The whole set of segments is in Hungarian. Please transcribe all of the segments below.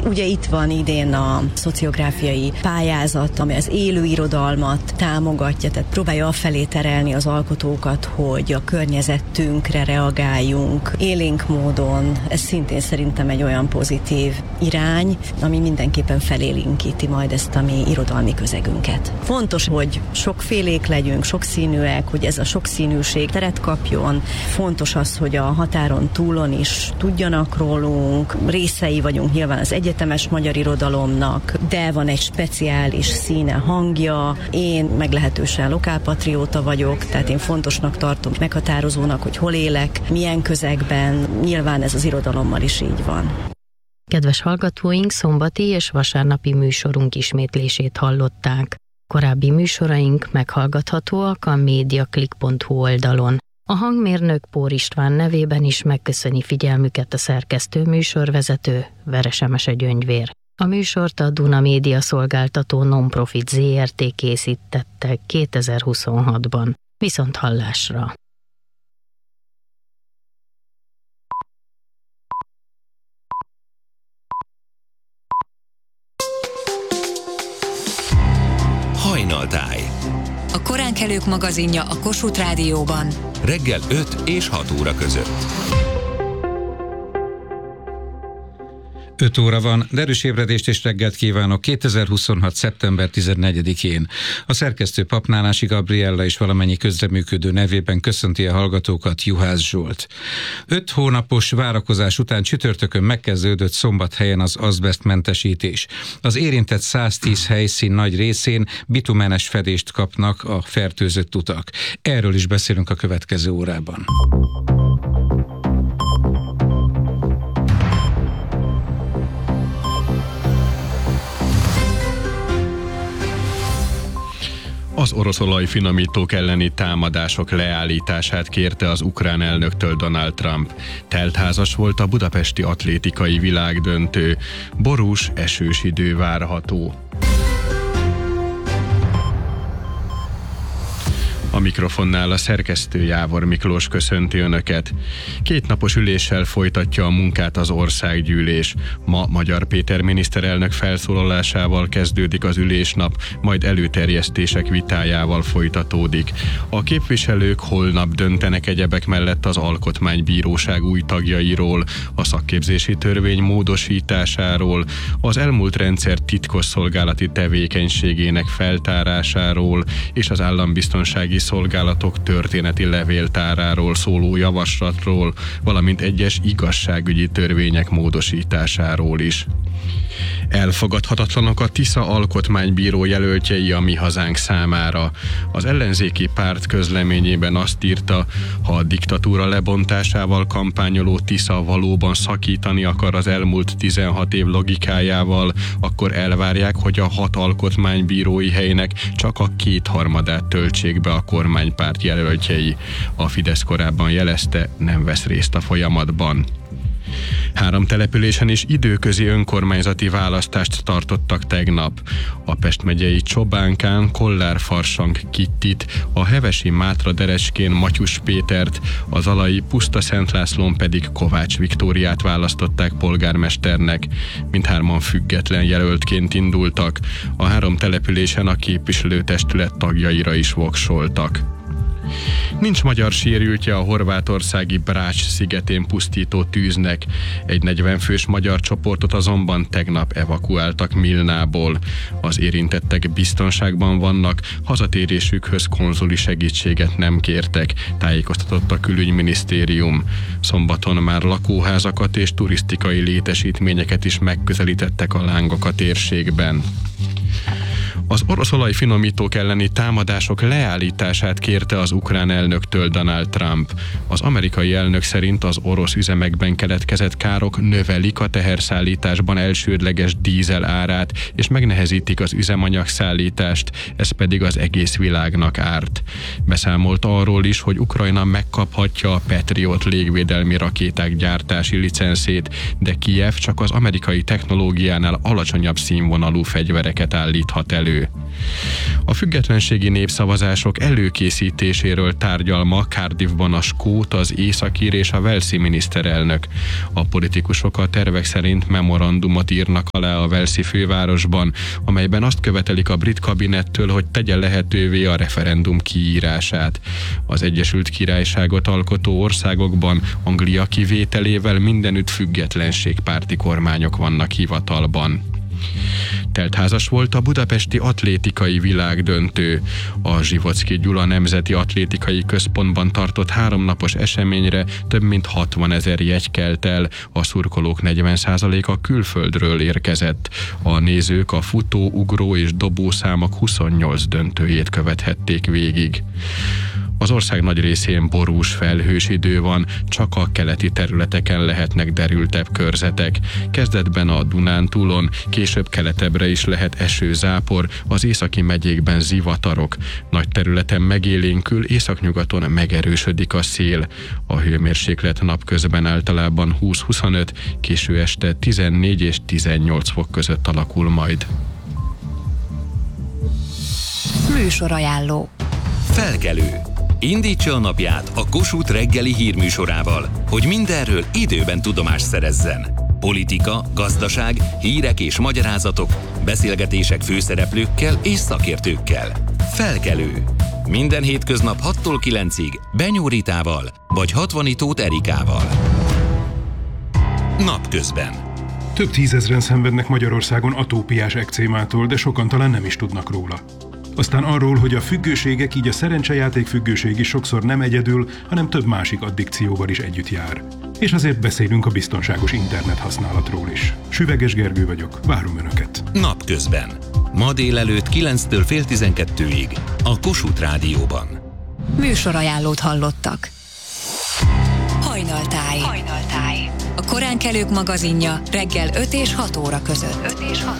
Ugye itt van idén a szociográfiai pályázat, ami az élő irodalmat támogatja, tehát próbálja afelé terelni az alkotókat, hogy a környezetünkre reagáljunk élénk módon. Ez szintén szerintem egy olyan pozitív irány, ami mindenképpen felélénkíti majd ezt a mi irodalmi közegünket. Fontos, hogy sokfélék legyünk, sokszínűek, hogy ez a sokszínűség teret kapjon. Fontos az, hogy a határon túlon is tudjanak rólunk, részei vagyunk nyilván az egyetemes magyar irodalomnak, de van egy speciális színe, hangja. Én meglehetősen lokálpatrióta vagyok, tehát én fontosnak tartom, meghatározónak, hogy hol élek, milyen közegben, nyilván ez az irodalommal is így van. Kedves hallgatóink, szombati és vasárnapi műsorunk ismétlését hallották. Korábbi műsoraink meghallgathatóak a mediaclick.hu oldalon. A hangmérnök Pór István nevében is megköszöni figyelmüket a szerkesztő műsorvezető Veres Emese Gyöngyvér. A műsort a Duna Média Szolgáltató Non-Profit Zrt. Készítette 2026-ban. Viszont hallásra! Hajnaltáj. A koránkelők magazinja a Kossuth Rádióban. Reggel 5 és 6 óra között. 5 óra van, derűs ébredést és reggelt kívánok 2026. szeptember 14-én. A szerkesztő Papnánási Gabriella és valamennyi közreműködő nevében köszönti a hallgatókat Juhász Zsolt. 5 hónapos várakozás után csütörtökön megkezdődött Szombathelyen az azbesztmentesítés. Az érintett 110 helyszín nagy részén bitumenes fedést kapnak a fertőzött utak. Erről is beszélünk a következő órában. Az orosz olajfinomítók elleni támadások leállítását kérte az ukrán elnöktől Donald Trump. Teltházas volt a budapesti atlétikai világdöntő. Borús, esős idő várható. A mikrofonnál a szerkesztő Jávor Miklós köszönti Önöket. 2 napos üléssel folytatja a munkát az országgyűlés. Ma Magyar Péter miniszterelnök felszólalásával kezdődik az ülésnap, majd előterjesztések vitájával folytatódik. A képviselők holnap döntenek egyebek mellett az Alkotmánybíróság új tagjairól, a szakképzési törvény módosításáról, az elmúlt rendszer titkosszolgálati tevékenységének feltárásáról és az állambiztonsági szolgálatok történeti levéltáráról szóló javaslatról, valamint egyes igazságügyi törvények módosításáról is. Elfogadhatatlanok a Tisza alkotmánybíró jelöltjei a Mi Hazánk számára. Az ellenzéki párt közleményében azt írta, ha a diktatúra lebontásával kampányoló Tisza valóban szakítani akar az elmúlt 16 év logikájával, akkor elvárják, hogy a 6 alkotmánybírói helynek csak a 2/3 töltsék be a kormánypárt jelöltjei. A Fidesz korábban jelezte, nem vesz részt a folyamatban. 3 településen is időközi önkormányzati választást tartottak tegnap. A Pest megyei Csobánkán Kollár-Farsang Kittit, a hevesi Mátra Derecskén Matyus Pétert, az alai Puszta Szent Lászlón pedig Kovács Viktóriát választották polgármesternek. Mindhárman független jelöltként indultak. A 3 településen a képviselőtestület tagjaira is voksoltak. Nincs magyar sérültje a horvátországi Brač szigetén pusztító tűznek. Egy 40 fős magyar csoportot azonban tegnap evakuáltak Milnából. Az érintettek biztonságban vannak, hazatérésükhöz konzuli segítséget nem kértek, tájékoztatott a külügyminisztérium. Szombaton már lakóházakat és turisztikai létesítményeket is megközelítettek a lángok a térségben. Az orosz olajfinomítók elleni támadások leállítását kérte az ukrán elnöktől Donald Trump. Az amerikai elnök szerint az orosz üzemekben keletkezett károk növelik a teherszállításban elsődleges dízel árát, és megnehezítik az üzemanyagszállítást, ez pedig az egész világnak árt. Beszámolt arról is, hogy Ukrajna megkaphatja a Patriot légvédelmi rakéták gyártási licenszét, de Kijev csak az amerikai technológiánál alacsonyabb színvonalú fegyvereket állíthat elő. elő. A függetlenségi népszavazások előkészítéséről tárgyal ma Cardiffban a skót, az északír és a walesi miniszterelnök. A politikusok a tervek szerint memorandumot írnak alá a walesi fővárosban, amelyben azt követelik a brit kabinettől, hogy tegye lehetővé a referendum kiírását. Az Egyesült Királyságot alkotó országokban Anglia kivételével mindenütt függetlenségpárti kormányok vannak hivatalban. Teltházas volt a budapesti atlétikai világdöntő. A Zsivocki Gyula Nemzeti Atlétikai Központban tartott 3 napos eseményre több mint 60 000 jegy kelt el, a szurkolók 40%-a külföldről érkezett. A nézők a futó, ugró és dobószámok 28 döntőjét követhették végig. Az ország nagy részén borús, felhős idő van, csak a keleti területeken lehetnek derültebb körzetek. Kezdetben a Dunántúlon, később keletebbre is lehet esőzápor, az északi megyékben zivatarok. Nagy területen megélénkül, északnyugaton megerősödik a szél. A hőmérséklet napközben általában 20-25, késő este 14 és 18 fok között alakul majd. Műsorajánló. Felkelő. Indítsa a napját a Kossuth reggeli hírműsorával, hogy mindenről időben tudomást szerezzen. Politika, gazdaság, hírek és magyarázatok, beszélgetések főszereplőkkel és szakértőkkel. Felkelő. Minden hétköznap 6-tól 9-ig Benyó Ritával vagy Hatvanyi Erikával. Napközben. Több tízezren szenvednek Magyarországon atópiás ekcémától, de sokan talán nem is tudnak róla. Aztán arról, hogy a függőségek, így a szerencsejáték függőség is sokszor nem egyedül, hanem több másik addikcióval is együtt jár. És azért beszélünk a biztonságos internet használatról is. Süveges Gergő vagyok, várom Önöket. Napközben. Ma délelőtt 9-től fél 12-ig a Kossuth Rádióban. Műsorajánlót hallottak. Hajnaltáj. A koránkelők magazinja reggel 5 és 6 óra között.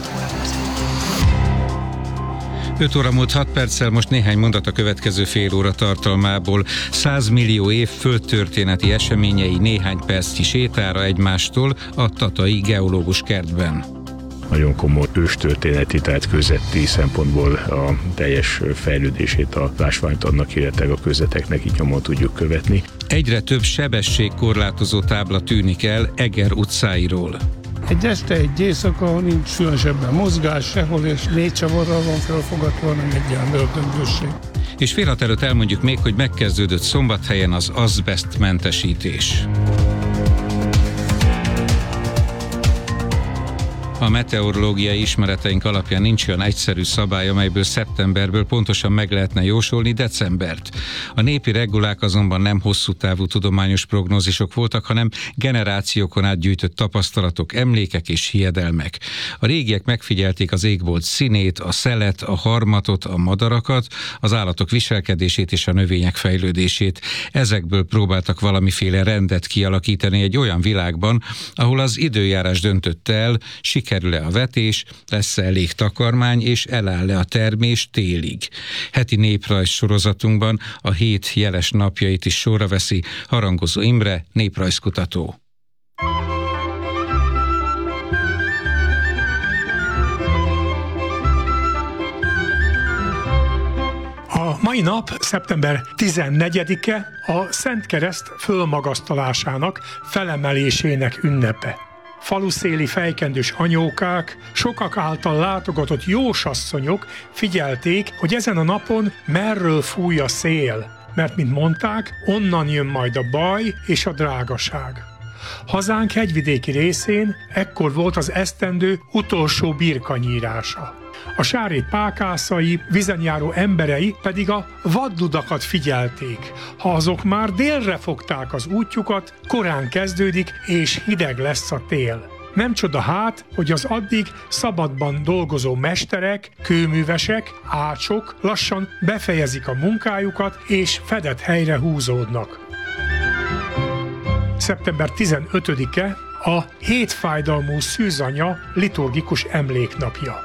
5 óra múlt 6 perccel, most néhány mondat a következő fél óra tartalmából. 100 millió év földtörténeti eseményei néhány percnyi sétára egymástól a tatai geológus kertben. Nagyon komoly őstörténeti, tehát közeti szempontból a teljes fejlődését a ásványtannak, illetve a közveteknek így nyomon tudjuk követni. Egyre több sebességkorlátozó tábla tűnik el Eger utcáiról. Egy este, egy éjszaka, nincs különösebben mozgás sehol, és 4 csavarral van felfogatva, hanem egy ilyen ördöngősség. És fél 6 előtt elmondjuk még, hogy megkezdődött Szombathelyen az azbest mentesítés. A meteorológiai ismereteink alapján nincs olyan egyszerű szabály, amelyből szeptemberből pontosan meg lehetne jósolni decembert. A népi regulák azonban nem hosszú távú tudományos prognózisok voltak, hanem generációkon át gyűjtött tapasztalatok, emlékek és hiedelmek. A régiek megfigyelték az égbolt színét, a szelet, a harmatot, a madarakat, az állatok viselkedését és a növények fejlődését. Ezekből próbáltak valamiféle rendet kialakítani egy olyan világban, ahol az időjárás döntött el, sikerül-e a vetés, lesz-e elég takarmány, és eláll-e a termés télig. Heti néprajz sorozatunkban a hét jeles napjait is sorra veszi Harangozó Imre, néprajzkutató. A mai nap, szeptember 14-e a Szent Kereszt fölmagasztalásának, felemelésének ünnepe. Faluszéli fejkendős anyókák, sokak által látogatott jósasszonyok figyelték, hogy ezen a napon merről fúj a szél, mert, mint mondták, onnan jön majd a baj és a drágaság. Hazánk hegyvidéki részén ekkor volt az esztendő utolsó birkanyírása. A sárét pákászai, vizen járó emberei pedig a vadludakat figyelték. Ha azok már délre fogták az útjukat, korán kezdődik és hideg lesz a tél. Nem csoda hát, hogy az addig szabadban dolgozó mesterek, kőművesek, ácsok lassan befejezik a munkájukat és fedett helyre húzódnak. Szeptember 15-e a hétfájdalmú szűzanya liturgikus emléknapja.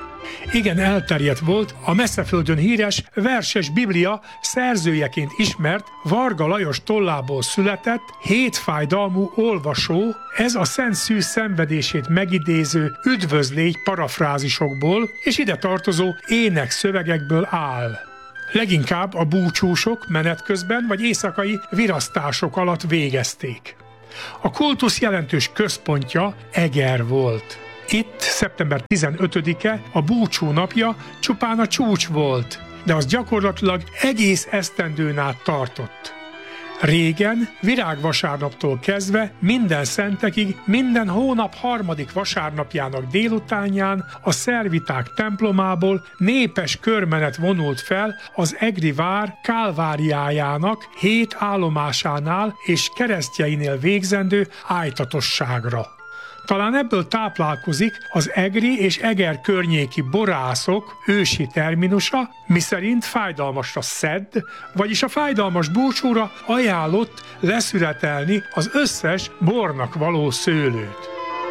igen elterjedt volt a Messzeföldön híres Verses Biblia szerzőjeként ismert Varga Lajos tollából született hétfájdalmú olvasó, ez a Szent Szűz szenvedését megidéző üdvözlégy parafrázisokból és ide tartozó énekszövegekből áll. Leginkább a búcsúsok menet közben vagy éjszakai virasztások alatt végezték. A kultusz jelentős központja Eger volt. Itt szeptember 15-e a búcsú napja csupán a csúcs volt, de az gyakorlatilag egész esztendőn át tartott. Régen, virágvasárnaptól kezdve minden szentekig, minden hónap harmadik vasárnapjának délutánján a szerviták templomából népes körmenet vonult fel az egri vár Kálváriájának 7 állomásánál és keresztjeinél végzendő ájtatosságra. Talán ebből táplálkozik az egri és Eger környéki borászok ősi terminusa, miszerint fájdalmasra szedd, vagyis a fájdalmas búcsúra ajánlott leszületelni az összes bornak való szőlőt.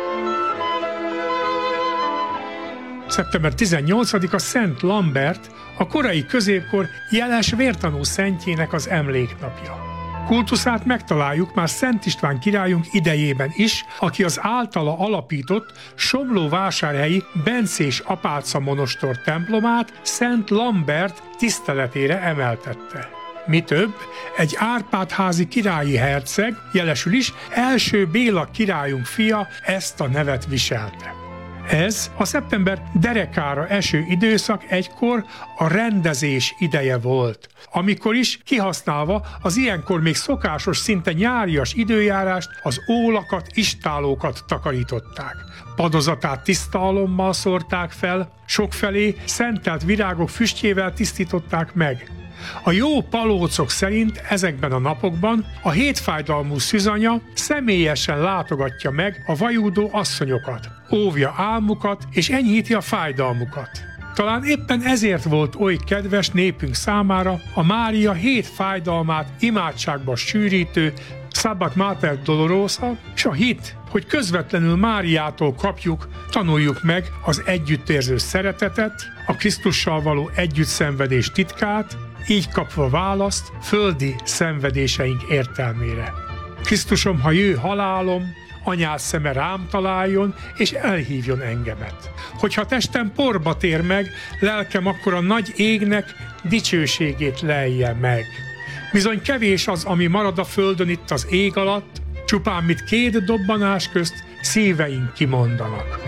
Szeptember 18-a Szent Lambert, a korai középkor jeles vértanú szentjének az emléknapja. Kultuszát megtaláljuk már Szent István királyunk idejében is, aki az általa alapított somlóvásárhelyi bencés apáca monostor templomát Szent Lambert tiszteletére emeltette. Mi több, egy Árpád-házi királyi herceg, jelesül is első Béla királyunk fia ezt a nevet viselte. Ez a szeptember derekára eső időszak egykor a rendezés ideje volt, amikor is kihasználva az ilyenkor még szokásos, szinte nyárias időjárást az ólakat, istálókat takarították. Padozatát tiszta alommal szórták fel, sokfelé szentelt virágok füstjével tisztították meg. A jó palócok szerint ezekben a napokban a hétfájdalmú szűzanya személyesen látogatja meg a vajúdó asszonyokat, óvja álmukat és enyhíti a fájdalmukat. Talán éppen ezért volt oly kedves népünk számára a Mária 7 fájdalmát imádságba sűrítő Stabat Mater Dolorosa, és a hit, hogy közvetlenül Máriától kapjuk, tanuljuk meg az együttérző szeretetet, a Krisztussal való együttszenvedés titkát, így kapva választ földi szenvedéseink értelmére. Krisztusom, ha jő halálom, anyád szeme rám találjon, és elhívjon engemet. Hogyha testem porba tér meg, lelkem akkor a nagy égnek dicsőségét lelje meg. Bizony kevés az, ami marad a földön itt az ég alatt, csupán mit 2 dobbanás közt szíveink kimondanak.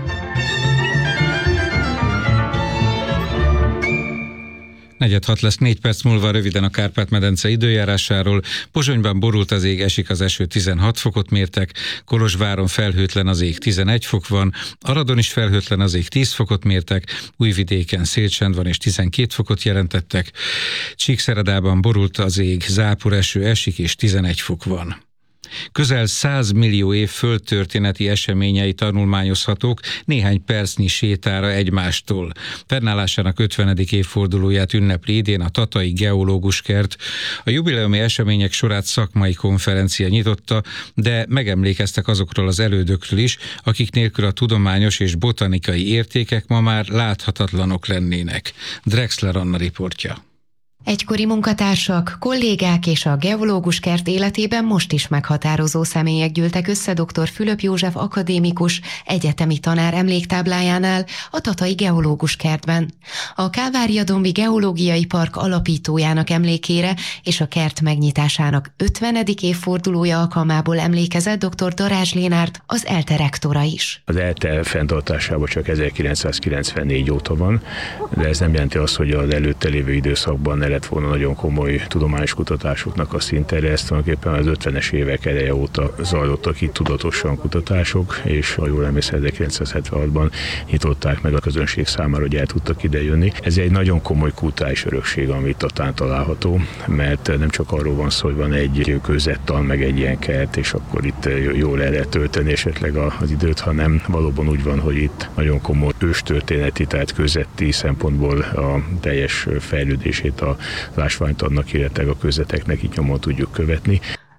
Negyed 6 lesz, 4 perc múlva röviden a Kárpát-medence időjárásáról. Pozsonyban borult az ég, esik az eső, 16 fokot mértek, Kolozsváron felhőtlen az ég, 11 fok van, Aradon is felhőtlen az ég, 10 fokot mértek, Újvidéken szélcsend van és 12 fokot jelentettek, Csíkszeredában borult az ég, záporeső esik és 11 fok van. Közel 100 millió év földtörténeti eseményei tanulmányozhatók néhány percnyi sétára egymástól. Fennállásának 50. évfordulóját ünnepli idén a Tatai Geológus Kert. A jubileumi események sorát szakmai konferencia nyitotta, de megemlékeztek azokról az elődökről is, akik nélkül a tudományos és botanikai értékek ma már láthatatlanok lennének. Drexler Anna riportja. Egykori munkatársak, kollégák és a Geológus Kert életében most is meghatározó személyek gyűltek össze dr. Fülöp József akadémikus, egyetemi tanár emléktáblájánál a Tatai Geológus Kertben. A Kálvária-dombi Geológiai Park alapítójának emlékére és a kert megnyitásának 50. évfordulója alkalmából emlékezett dr. Darázs Lénárt, az ELTE rektora is. Az ELTE fenntartásában csak 1994 óta van, de ez nem jelenti azt, hogy az előtte lévő időszakban lett volna nagyon komoly tudományos kutatásoknak a szintere. Ezt tulajdonképpen az 50-es évek eleje óta zajlottak itt tudatosan kutatások, és ha jól emlékszem, 1976-ban nyitották meg a közönség számára, hogy el tudtak idejönni. Ez egy nagyon komoly kulturális örökség, ami Tatán található, mert nem csak arról van szó, hogy van egy kőzettan, meg egy ilyen kert, és akkor itt jól el lehet tölteni esetleg az időt, hanem valóban úgy van, hogy itt nagyon komoly őstörténeti, tehát kőzeti szempontból a teljes fejlődését a ásványtannak, illetve a kőzeteknek így nyomon tudjuk követni.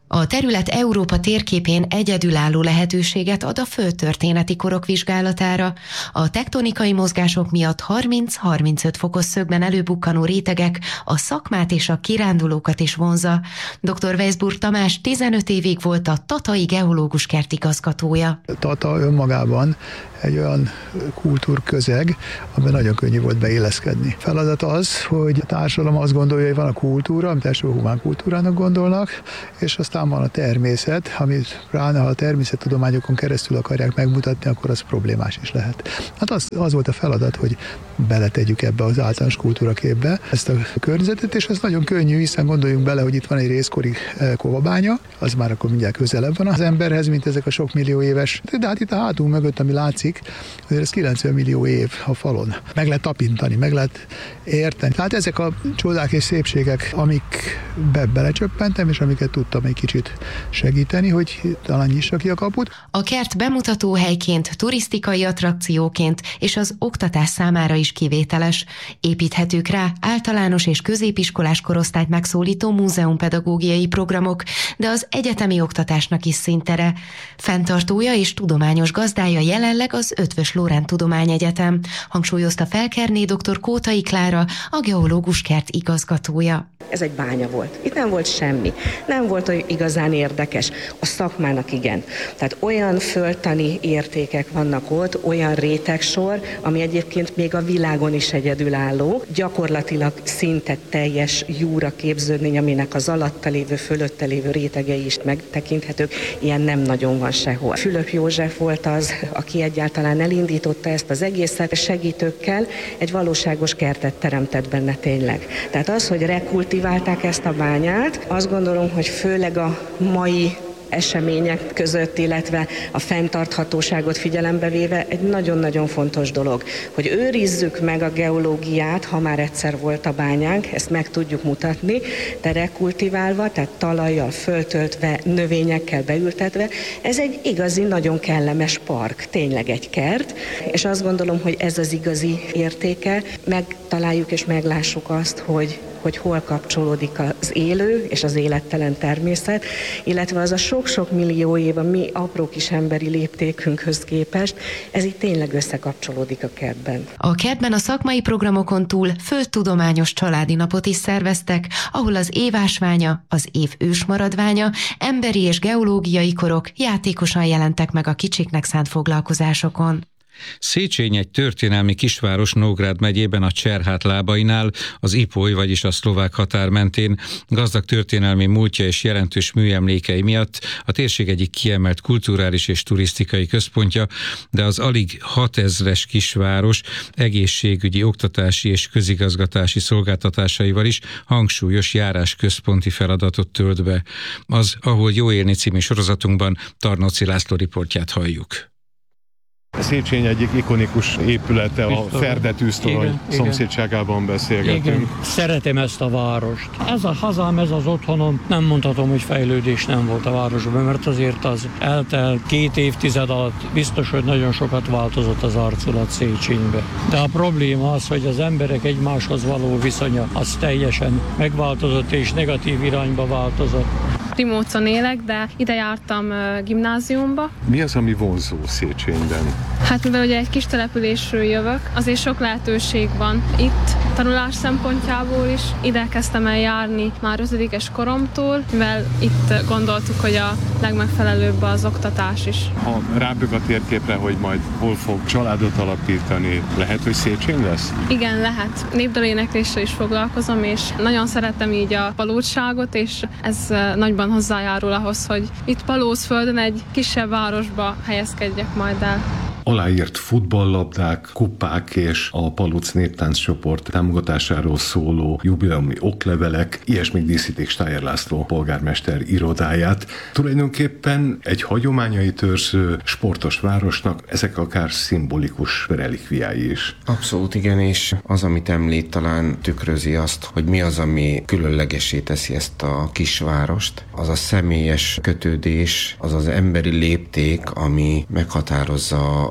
A terület Európa térképén egyedülálló lehetőséget ad a földtörténeti korok vizsgálatára. A tektonikai mozgások miatt 30-35 fokos szögben előbukkanó rétegek a szakmát és a kirándulókat is vonzza. Dr. Weisburg Tamás 15 évig volt a Tatai Geológus Kert igazgatója. Tata önmagában egy olyan kultúrközeg, amiben nagyon könnyű volt beilleszkedni. Feladat az, hogy a társadalom azt gondolja, hogy van a kultúra, amit első humán kultúrának gondolnak, és aztán van a természet, amit pláne, ha a természettudományokon keresztül akarják megmutatni, akkor az problémás is lehet. Hát az volt a feladat, hogy beletegyük ebbe az általános kultúraképbe ezt a környezetet, és ez nagyon könnyű, hiszen gondoljunk bele, hogy itt van egy részkori kovabánya, az már akkor mindjárt közelebb van az emberhez, mint ezek a sok millió éves. De hát itt a hátunk mögött, ami látszik, azért ez 90 millió év a falon. Meg lehet tapintani, meg lehet érteni. Tehát ezek a csodák és szépségek, amikbe belecsöppentem, és amiket tudtam egy kicsit segíteni, hogy talán nyissa ki a kaput. A kert bemutatóhelyként, turisztikai attrakcióként és az oktatás számára is kivételes. Építhetők rá általános és középiskolás korosztályt megszólító múzeumpedagógiai programok, de az egyetemi oktatásnak is színtere. Fenntartója és tudományos gazdája jelenleg az Eötvös Loránd Tudományegyetem, hangsúlyozta Felkerné dr. Kótai Klára, a Geológus Kert igazgatója. Ez egy bánya volt. Itt nem volt semmi. Nem volt olyan igazán érdekes. A szakmának igen. Tehát olyan földtani értékek vannak ott, olyan rétegsor, ami egyébként még a világon is egyedülálló. Gyakorlatilag szinte teljes júra képződmény, aminek az alatta lévő, fölötte lévő rétegei is megtekinthetők. Ilyen nem nagyon van sehol. Fülöp József volt az, aki egyáltalán elindította ezt az egészet, segítőkkel egy valóságos kertet teremtett benne tényleg. Tehát az, hogy rekultiválták ezt a bányát, azt gondolom, hogy főleg a mai események között, illetve a fenntarthatóságot figyelembe véve egy nagyon-nagyon fontos dolog, hogy őrizzük meg a geológiát, ha már egyszer volt a bányánk, ezt meg tudjuk mutatni, de rekultiválva, tehát talajjal föltöltve, növényekkel beültetve, ez egy igazi, nagyon kellemes park, tényleg egy kert, és azt gondolom, hogy ez az igazi értéke, megtaláljuk és meglássuk azt, hogy hol kapcsolódik az élő és az élettelen természet, illetve az a sok-sok millió év a mi apró kis emberi léptékünkhöz képest, ez itt tényleg összekapcsolódik a kertben. A kertben a szakmai programokon túl földtudományos családi napot is szerveztek, ahol az év ásványa, az év ősmaradványa, emberi és geológiai korok játékosan jelentek meg a kicsiknek szánt foglalkozásokon. Szécsény egy történelmi kisváros Nógrád megyében a Cserhát lábainál, az Ipoly, vagyis a szlovák határ mentén. Gazdag történelmi múltja és jelentős műemlékei miatt a térség egyik kiemelt kulturális és turisztikai központja, de az alig 6000-es kisváros egészségügyi, oktatási és közigazgatási szolgáltatásaival is hangsúlyos járásközponti feladatot tölt be. Az Ahol jó élni című sorozatunkban Tarnóci László riportját halljuk. Szécsény egyik ikonikus épülete, a Ferdetűztorony szomszédságában beszélgetünk. Igen, szeretem ezt a várost. Ez a hazám, ez az otthonom. Nem mondhatom, hogy fejlődés nem volt a városban, mert azért az eltelt 2 évtized alatt biztos, hogy nagyon sokat változott az arculat Széchenybe. De a probléma az, hogy az emberek egymáshoz való viszonya az teljesen megváltozott és negatív irányba változott. Rimócon élek, de ide jártam gimnáziumba. Mi az, ami vonzó Széchenyben? Hát mivel ugye egy kis településről jövök, azért sok lehetőség van itt tanulás szempontjából is. Ide kezdtem el járni már 5-es koromtól, mivel itt gondoltuk, hogy a legmegfelelőbb az oktatás is. Ha rábög a térképre, hogy majd hol fog családot alapítani, lehet, hogy Széchény lesz? Igen, lehet. Népdalénekléssel is foglalkozom, és nagyon szeretem így a palótságot, és ez nagyban hozzájárul ahhoz, hogy itt Palózföldön egy kisebb városba helyezkedjek majd el. Aláírt futballlabdák, kupák és a Palóc néptánccsoport támogatásáról szóló jubileumi oklevelek, ilyesmik díszítik Stájer László polgármester irodáját. Tulajdonképpen egy hagyományai törzső sportos városnak ezek akár szimbolikus relikviái is. Abszolút igen, és az, amit említ, talán tükrözi azt, hogy mi az, ami különlegessé teszi ezt a kisvárost. Az a személyes kötődés, az az emberi lépték, ami meghatározza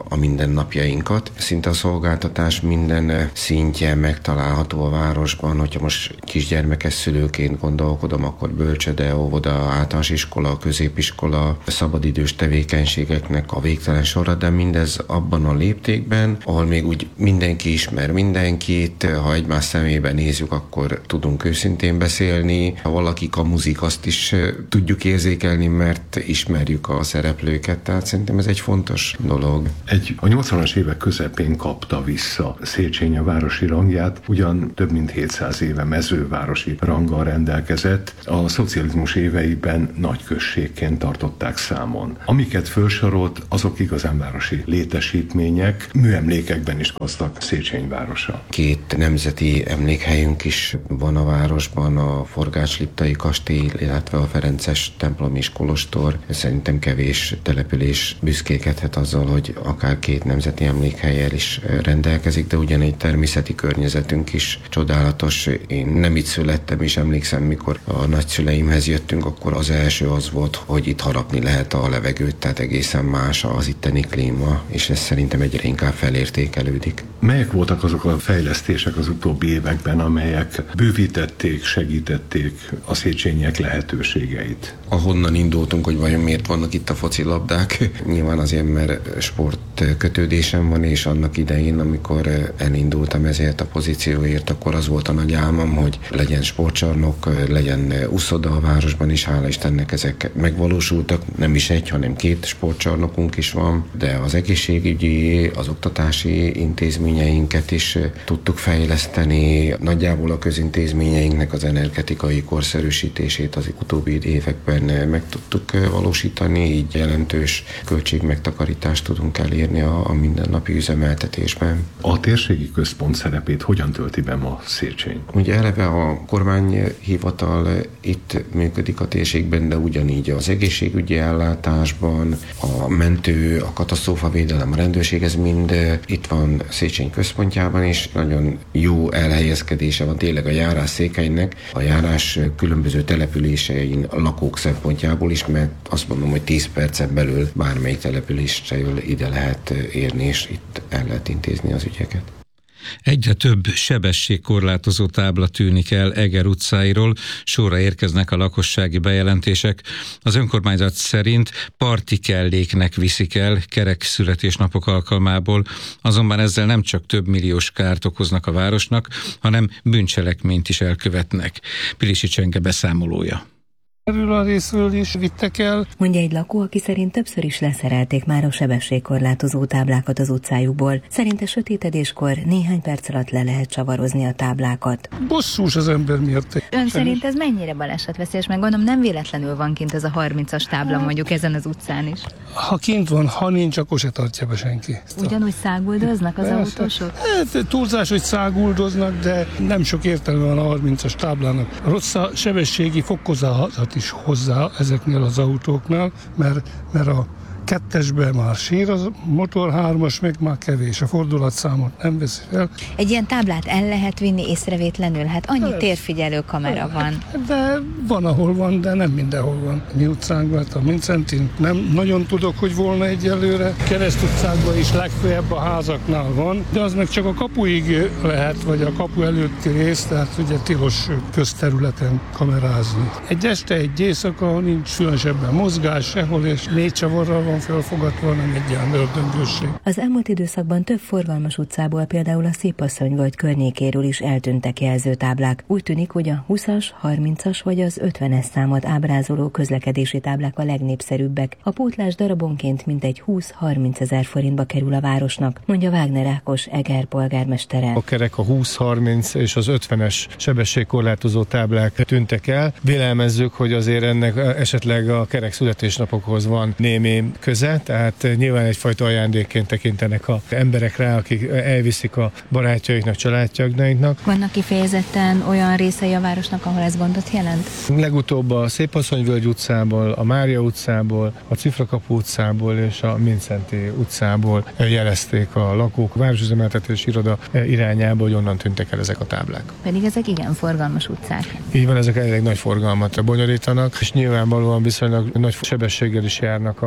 a mindennapjainkat. Szinte a szolgáltatás minden szintje megtalálható a városban. Hogyha most kisgyermekes szülőként gondolkodom, akkor bölcsöde, óvoda, általános iskola, középiskola, szabadidős tevékenységeknek a végtelen sora, de mindez abban a léptékben, ahol még úgy mindenki ismer mindenkit, ha egymás szemébe nézzük, akkor tudunk őszintén beszélni. Ha valaki kamuzik, azt is tudjuk érzékelni, mert ismerjük a szereplőket, tehát szerintem ez egy fontos dolog. A 80-as évek közepén kapta vissza Széchenyi a városi rangját, ugyan több mint 700 éve mezővárosi ranggal rendelkezett, a szocializmus éveiben nagy községként tartották számon. Amiket felsorolt, azok igazán városi létesítmények, műemlékekben is gazdag Széchenyi városa. 2 nemzeti emlékhelyünk is van a városban, a Forgács-Liptai kastély, illetve a Ferences templom és kolostor. Szerintem kevés település büszkélkedhet azzal, hogy akár 2 nemzeti emlékhellyel is rendelkezik, de ugyanígy természeti környezetünk is csodálatos. Én nem itt születtem, és emlékszem, mikor a nagyszüleimhez jöttünk, akkor az első az volt, hogy itt harapni lehet a levegőt, tehát egészen más az itteni klíma, és ez szerintem egyre inkább felértékelődik. Melyek voltak azok a fejlesztések az utóbbi években, amelyek bővítették, segítették a széchenyiek lehetőségeit? Ahonnan indultunk, hogy vajon miért vannak itt a focilabdák. Nyilván azért, mert sport kötődésem van, és annak idején, amikor elindultam ezért a pozícióért, akkor az volt a nagy álmom, hogy legyen sportcsarnok, legyen úszoda a városban is, hála Istennek ezek megvalósultak. Nem is 1, hanem 2 sportcsarnokunk is van, de az egészségügyi, az oktatási intézményeinket is tudtuk fejleszteni. Nagyjából a közintézményeinknek az energetikai korszerűsítését az utóbbi években meg tudtuk valósítani, így jelentős költségmegtakarítást tudunk elérni a mindennapi üzemeltetésben. A térségi központ szerepét hogyan tölti be ma Széchenyi? Ugye eleve a kormányhivatal itt működik a térségben, de ugyanígy az egészségügyi ellátásban, a mentő, a katasztrófavédelem, a rendőrség, ez mind itt van Széchenyi központjában, és nagyon jó elhelyezkedése van tényleg a járásszékelynek, a járás különböző településein lakók szempontjából is, mert azt mondom, hogy 10 percen belül bármelyik településről ide lehet érni, és itt el lehet intézni az ügyeket. Egyre több sebességkorlátozó tábla tűnik el Eger utcáiról, sorra érkeznek a lakossági bejelentések. Az önkormányzat szerint parti kelléknek viszik el kerek születésnapok alkalmából, azonban ezzel nem csak több milliós kárt okoznak a városnak, hanem bűncselekményt is elkövetnek. Pilisi Csenge beszámolója. Erről a részről is vittek el. Mondja egy lakó, aki szerint többször is leszerelték már a sebességkorlátozó táblákat az utcájukból. Szerinte sötétedéskor néhány perc alatt le lehet csavarozni a táblákat. Bosszús az ember miatt. Ön szerint ez mennyire balesetveszélyes? Meg gondolom nem véletlenül van kint ez a 30-as tábla mondjuk ezen az utcán is. Ha kint van, ha nincs, akkor se tartja be senki. Ugyanúgy száguldoznak az autósok? Hát, túlzás, hogy száguldoznak, de nem sok értelme van a 30-as táblának. Rossz a sebességi fokozat is hozzá ezeknél az autóknál, mert a 2-esben már sír a motor, 3-as meg már kevés, a fordulatszámot nem veszi fel. Egy ilyen táblát el lehet vinni észrevétlenül? Hát annyi térfigyelő kamera van. De van, ahol van, de nem mindenhol van. Mi utcánkban, a Mincentin nem nagyon tudok, hogy volna egyelőre. Kereszt utcákban is legfeljebb a házaknál van, de az meg csak a kapuig lehet, vagy a kapu előtti rész, tehát ugye tilos közterületen kamerázni. Egy este, egy éjszaka nincs különösebben mozgás sehol, és 4 csavarral van felfogatva, nem egy ilyen ördöngősség. Az elmúlt időszakban több forgalmas utcából, például a Szépasszonyvölgy környékéről is eltűntek jelzőtáblák. Úgy tűnik, hogy a 20-as, 30-as vagy az 50-es számot ábrázoló közlekedési táblák a legnépszerűbbek. A pótlás darabonként mintegy 20-30 ezer forintba kerül a városnak, mondja Wagner Ákos Eger polgármestere. A kerek, a 20-30 és az 50-es sebességkorlátozó táblák tűntek el. Vélelmezzük, hogy azért ennek esetleg a kerek születésnapokhoz van némi köze, tehát nyilván egyfajta ajándékként tekintenek az emberek rá, akik elviszik a barátjaiknak, családjaiknak. Vannak kifejezetten olyan részei a városnak, ahol ez gondot jelent? Legutóbb a Szépasszonyvölgy utcából, a Mária utcából, a Cifrakapu utcából és a Mindszenty utcából jelezték a lakók a városüzemeltetés iroda irányába, hogy onnan tűntek el ezek a táblák. Pedig ezek igen forgalmas utcák. Így van, ezek elég nagy forgalmat bonyolítanak, és nyilvánvalóan viszonylag nagy sebességgel is járnak az autók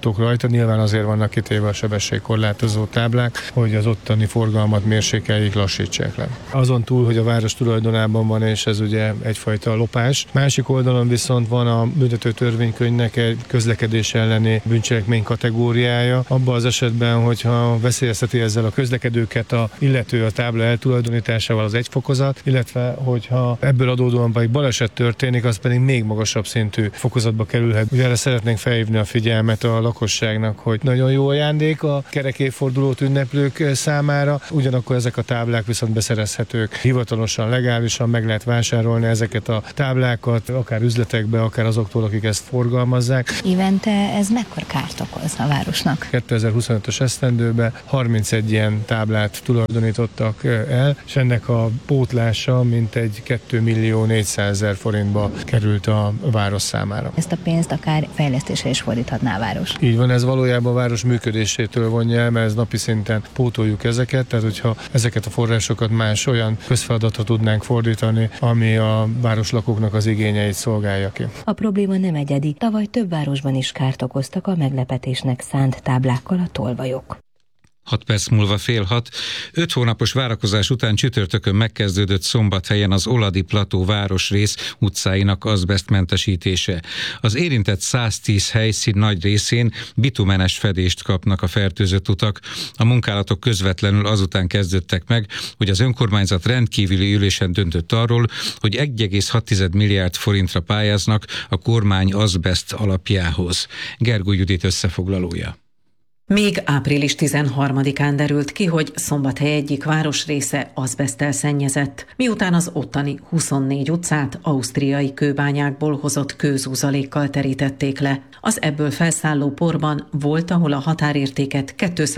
járhatók rajta, nyilván azért vannak kitéve a sebességkorlátozó táblák, hogy az ottani forgalmat mérsékeljék, lassítsák le. Azon túl, hogy a város tulajdonában van, és ez ugye egyfajta lopás. Másik oldalon viszont van a büntető törvénykönyvnek egy közlekedés elleni bűncselekmény kategóriája. Abban az esetben, hogyha veszélyezteti ezzel a közlekedőket a illető a tábla eltulajdonításával, az egy fokozat, illetve hogyha ebből adódóan pedig baleset történik, az pedig még magasabb szintű fokozatba kerülhet. Ugye erre szeretnénk felhívni a figyelmet a lakosságnak, hogy nagyon jó ajándék a kerek évfordulót ünneplők számára, ugyanakkor ezek a táblák viszont beszerezhetők. Hivatalosan, legálisan meg lehet vásárolni ezeket a táblákat, akár üzletekbe, akár azoktól, akik ezt forgalmazzák. Évente ez mekkora kárt okoz a városnak? 2025-ös esztendőben 31 ilyen táblát tulajdonítottak el, és ennek a pótlása mintegy 2.400.000 forintba került a város számára. Ezt a pénzt akár fejlesztésre is fordíthatná a város. Így van, ez valójában a város működésétől vonja el, mert ez napi szinten pótoljuk ezeket, tehát hogyha ezeket a forrásokat más olyan közfeladatra tudnánk fordítani, ami a városlakóknak az igényeit szolgálja ki. A probléma nem egyedi, tavaly több városban is kárt okoztak a meglepetésnek szánt táblákkal a tolvajok. 6 perc múlva 5:30. 5 hónapos várakozás után csütörtökön megkezdődött Szombathelyen az Oladi Plató városrész utcáinak azbesztmentesítése. Az érintett 110 helyszín nagy részén bitumenes fedést kapnak a fertőzött utak. A munkálatok közvetlenül azután kezdődtek meg, hogy az önkormányzat rendkívüli ülésen döntött arról, hogy 1,6 milliárd forintra pályáznak a kormány azbeszt alapjához. Gergő Judit összefoglalója. Még április 13-án derült ki, hogy Szombathely egyik városrésze azbeszttel szennyezett, miután az ottani 24 utcát ausztriai kőbányákból hozott kőzúzalékkal terítették le. Az ebből felszálló porban volt, ahol a határértéket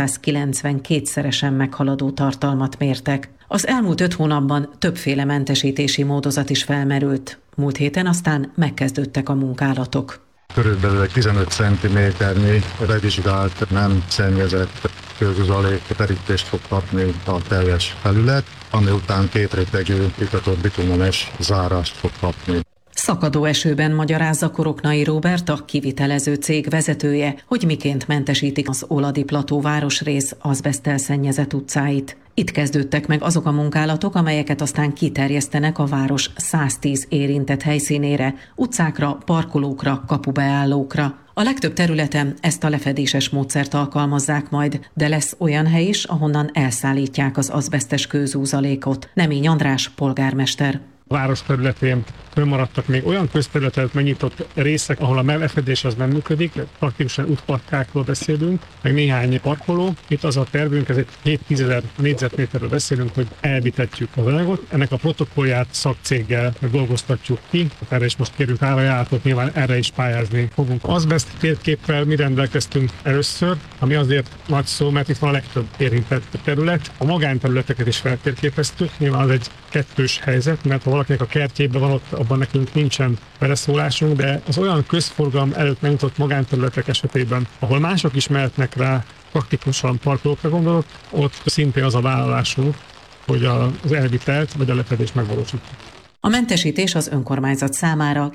292-szeresen meghaladó tartalmat mértek. Az elmúlt 5 hónapban többféle mentesítési módozat is felmerült. Múlt héten aztán megkezdődtek a munkálatok. Körülbelül 15 cm-nyi revizsgált, nem szennyezett kőzúzalék terítést fog kapni a teljes felület, ami után 2 rétegű itatott bitumenes zárást fog kapni. Szakadó esőben magyarázza Koroknai Róbert, a kivitelező cég vezetője, hogy miként mentesítik az Oladi Plató városrész azbeszttel szennyezett utcáit. Itt kezdődtek meg azok a munkálatok, amelyeket aztán kiterjesztenek a város 110 érintett helyszínére, utcákra, parkolókra, kapubeállókra. A legtöbb területen ezt a lefedéses módszert alkalmazzák majd, de lesz olyan hely is, ahonnan elszállítják az azbesztes kőzúzalékot. Nemény András polgármester. A város területén fönnmaradtak még olyan közterületet megnyitott részek, ahol a lefedés az nem működik, praktikusan útparkákról beszélünk, meg néhány parkoló. Itt az a tervünk, ez egy 7-10 négyzetméterről beszélünk, hogy elvitetjük az anyagot. Ennek a protokollját szakcéggel dolgoztatjuk ki, erre is most kérjük árajátot, nyilván erre is pályázni fogunk. Azbeszt térképpel mi rendelkeztünk először, ami azért nagy szó, mert itt van a legtöbb érintett terület. A magánterületeket is feltérképeztük, nyilván az egy kettős helyzet, mert ha valakinek a kertjében van, ott abban nekünk nincsen beleszólásunk, de az olyan közforgalom előtt megnyitott magánterületek esetében, ahol mások is mehetnek rá, praktikusan parkolókra gondolok, ott szintén az a vállalásunk, hogy az elvitelt vagy a lefedést megvalósítjuk. A mentesítés az önkormányzat számára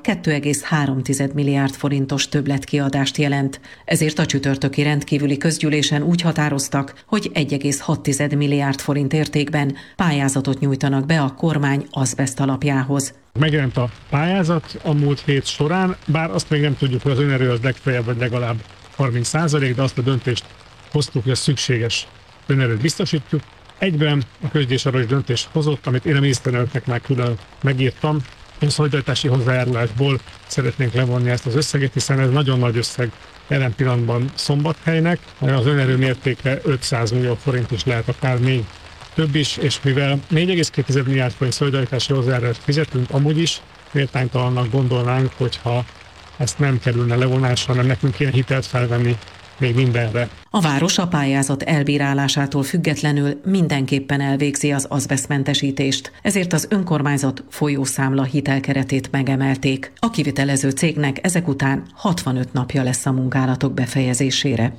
2,3 milliárd forintos többletkiadást jelent. Ezért a csütörtöki rendkívüli közgyűlésen úgy határoztak, hogy 1,6 milliárd forint értékben pályázatot nyújtanak be a kormány azbeszt alapjához. Megjelent a pályázat a múlt hét során, bár azt még nem tudjuk, hogy az önerő az legfeljebb vagy legalább 30%, de azt a döntést hoztuk, hogy a szükséges önerőt biztosítjuk. Egyben a közgyűlés arra is döntést hozott, amit én a miniszterelnöknek már külön megírtam. A szolidaritási hozzájárulásból szeretnénk levonni ezt az összeget, hiszen ez nagyon nagy összeg jelen pillanatban Szombathelynek. Az önerő mértéke 500 millió forint is lehet, akár még több is, és mivel 4,2 milliárd forint szolidaritási hozzájárulást fizetünk, amúgy is méltánytalannak gondolnánk, hogyha ezt nem kerülne levonásra, hanem nekünk kéne hitelt felvenni még mindenre. A város a pályázat elbírálásától függetlenül mindenképpen elvégzi az azbesztmentesítést, ezért az önkormányzat folyószámla hitelkeretét megemelték. A kivitelező cégnek ezek után 65 napja lesz a munkálatok befejezésére.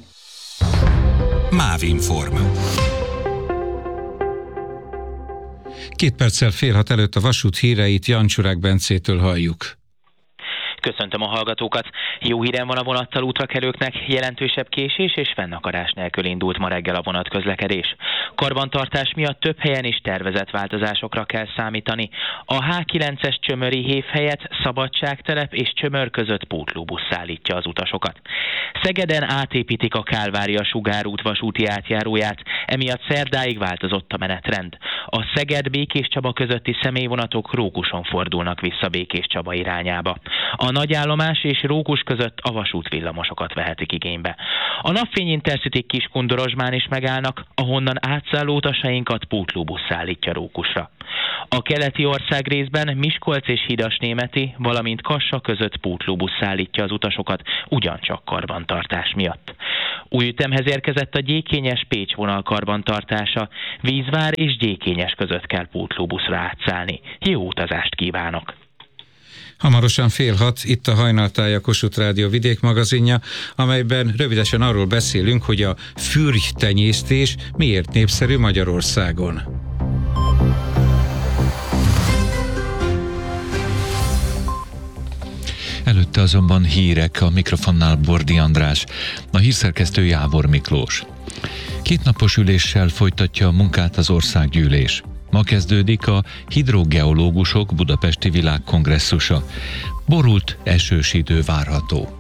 Mávinform. 2 perccel 5:30 előtt a vasút híreit Jancsουρák Bencétől halljuk. Köszöntöm a hallgatókat. Jó hírem van a vonattal útrakelőknek, jelentősebb késés és fennakadás nélkül indult ma reggel a vonatközlekedés. Karbantartás miatt több helyen is tervezett változásokra kell számítani. A H9-es Csömöri hév helyett Szabadságtelep és Csömör között pótlóbusz szállítja az utasokat. Szegeden átépítik a Kálvária-Sugár út vasúti átjáróját, emiatt szerdáig változott a menetrend. A Szeged-Békéscsaba közötti személyvonatok Rókuson fordulnak vissza Békéscsaba irányába. A Nagyállomás és Rókus között a vasútvillamosokat vehetik igénybe. A Napfény Intercity Kiskun-Dorozsmán is megállnak, ahonnan átszálló utasainkat pótlóbusz szállítja Rókusra. A keleti ország részben Miskolc és Hidasnémeti, valamint Kassa között pótlóbusz szállítja az utasokat, ugyancsak karbantartás miatt. Új ütemhez érkezett a Gyékényes-Pécs vonal karbantartása, Vízvár és Gyékényes között kell pótlóbuszra átszállni. Jó utazást kívánok! Hamarosan 5:30 itt a Hajnaltája Kossuth Rádió vidékmagazinja, amelyben rövidesen arról beszélünk, hogy a fürgytenyésztés miért népszerű Magyarországon. Előtte azonban hírek, a mikrofonnál Bordi András, a hírszerkesztő Jávor Miklós. 2 napos üléssel folytatja a munkát az országgyűlés. Ma kezdődik a hidrogeológusok budapesti világkongresszusa. Borult, esős idő várható.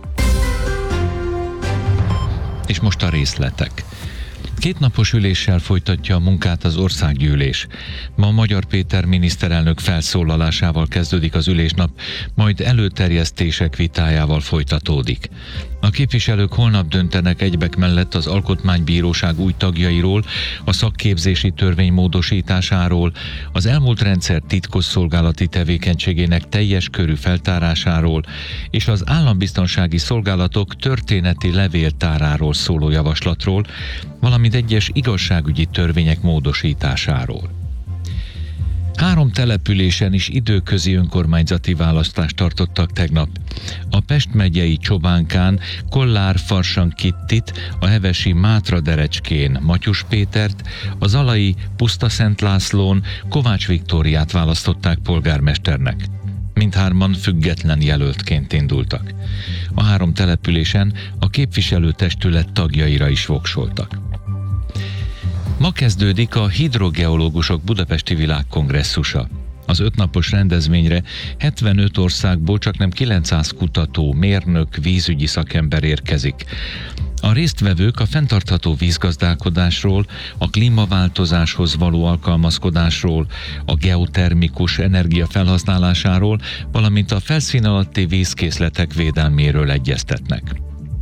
És most a részletek. 2 napos üléssel folytatja a munkát az országgyűlés. Ma Magyar Péter miniszterelnök felszólalásával kezdődik az ülésnap, majd előterjesztések vitájával folytatódik. A képviselők holnap döntenek egybek mellett az Alkotmánybíróság új tagjairól, a szakképzési törvény módosításáról, az elmúlt rendszer titkosszolgálati tevékenységének teljes körű feltárásáról és az állambiztonsági szolgálatok történeti levéltáráról szóló javaslatról, valamint egyes igazságügyi törvények módosításáról. 3 településen is időközi önkormányzati választást tartottak tegnap. A Pest megyei Csobánkán Kollár-Farsang Kittit, a hevesi Mátra-Derecskén Matyus Pétert, a zalai Pusztaszent Lászlón Kovács Viktóriát választották polgármesternek. Mindhárman független jelöltként indultak. A 3 településen a képviselőtestület tagjaira is voksoltak. Ma kezdődik a hidrogeológusok budapesti világkongresszusa. Az 5 napos rendezvényre 75 országból csaknem 900 kutató, mérnök, vízügyi szakember érkezik. A résztvevők a fenntartható vízgazdálkodásról, a klímaváltozáshoz való alkalmazkodásról, a geotermikus energia felhasználásáról, valamint a felszín alatti vízkészletek védelméről egyeztetnek.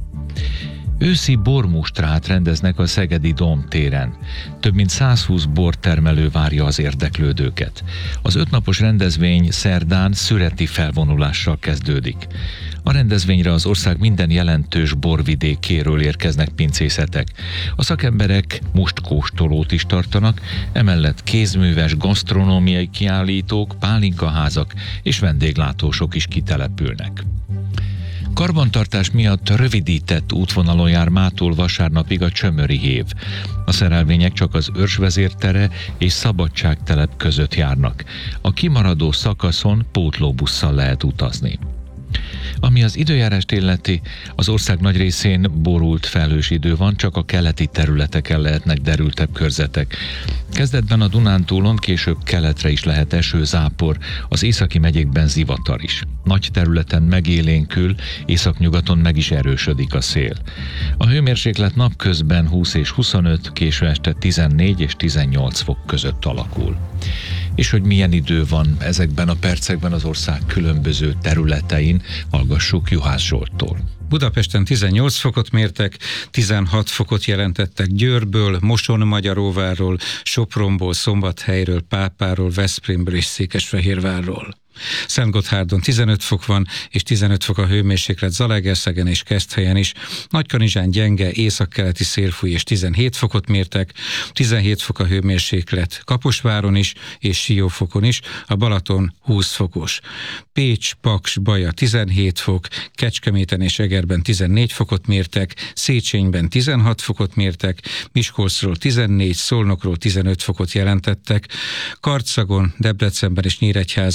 Őszi bormustrát rendeznek a szegedi Dóm téren. Több mint 120 bortermelő várja az érdeklődőket. Az 5 napos rendezvény szerdán szüreti felvonulással kezdődik. A rendezvényre az ország minden jelentős borvidékéről érkeznek pincészetek. A szakemberek mustkóstolót is tartanak, emellett kézműves gasztronómiai kiállítók, pálinkaházak és vendéglátósok is kitelepülnek. Karbantartás miatt rövidített útvonalon jár mától vasárnapig a Csömöri hév. A szerelvények csak az Őrsvezér tere és Szabadságtelep között járnak. A kimaradó szakaszon pótlóbusszal lehet utazni. Ami az időjárást illeti, az ország nagy részén borult felhős idő van, csak a keleti területeken lehetnek derültebb körzetek. Kezdetben a Dunántúlon, később keletre is lehet eső, zápor, az északi megyékben zivatar is. Nagy területen megélénkül, északnyugaton meg is erősödik a szél. A hőmérséklet napközben 20 és 25, késő este 14 és 18 fok között alakul. És hogy milyen idő van ezekben a percekben az ország különböző területein, hallgassuk Juhász Zsolttól. Budapesten 18 fokot mértek, 16 fokot jelentettek Győrből, Mosonmagyaróvárról, Sopronból, Szombathelyről, Pápáról, Veszprémből és Székesfehérvárról. Szentgotthárdon 15 fok van, és 15 fok a hőmérséklet Zalaegerszegen és Keszthelyen is. Nagykanizsán gyenge északkeleti szél fúj, és 17 fokot mértek, 17 fok a hőmérséklet Kaposváron is, és Siófokon is, a Balaton 20 fokos. Pécs, Paks, Baja 17 fok, Kecskeméten és Egerben 14 fokot mértek, Széchenyben 16 fokot mértek, Miskolcról 14, Szolnokról 15 fokot jelentettek, Karcagon, Debrecenben és Nyíregyházán 14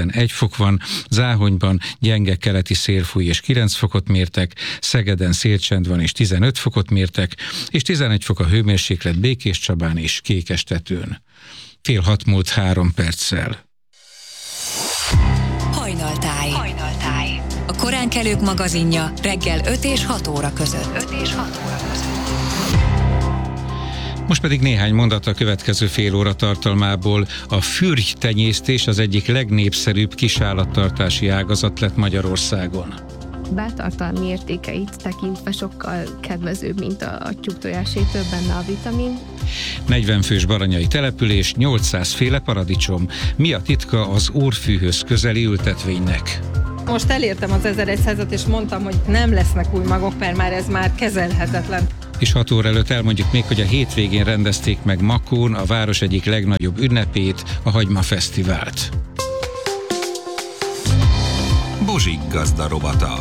11 fok van, Záhonyban gyenge keleti szél fúj és 9 fokot mértek, Szegeden szélcsend van és 15 fokot mértek, és 11 fok a hőmérséklet Békéscsabán és Kékestetőn. 5:30 múlt 3 perccel. Hajnaltáj. A koránkelők magazinja reggel 5 és 6 óra között. Most pedig néhány mondat a következő fél óra tartalmából. A fürgytenyésztés az egyik legnépszerűbb kisállattartási ágazat lett Magyarországon. Beltartalmi értékeit tekintve sokkal kedvezőbb, mint a tyúktojásé, több benne a vitamin. 40 fős baranyai település, 800 féle paradicsom. Mi a titka az Úrfűhöz közeli ültetvénynek? Most elértem az 1100-at, és mondtam, hogy nem lesznek új magok, mert már ez már kezelhetetlen. És 6 óra előtt elmondjuk még, hogy a hétvégén rendezték meg Makón a város egyik legnagyobb ünnepét, a Hagyma Fesztivált. Bozsik gazda rovata.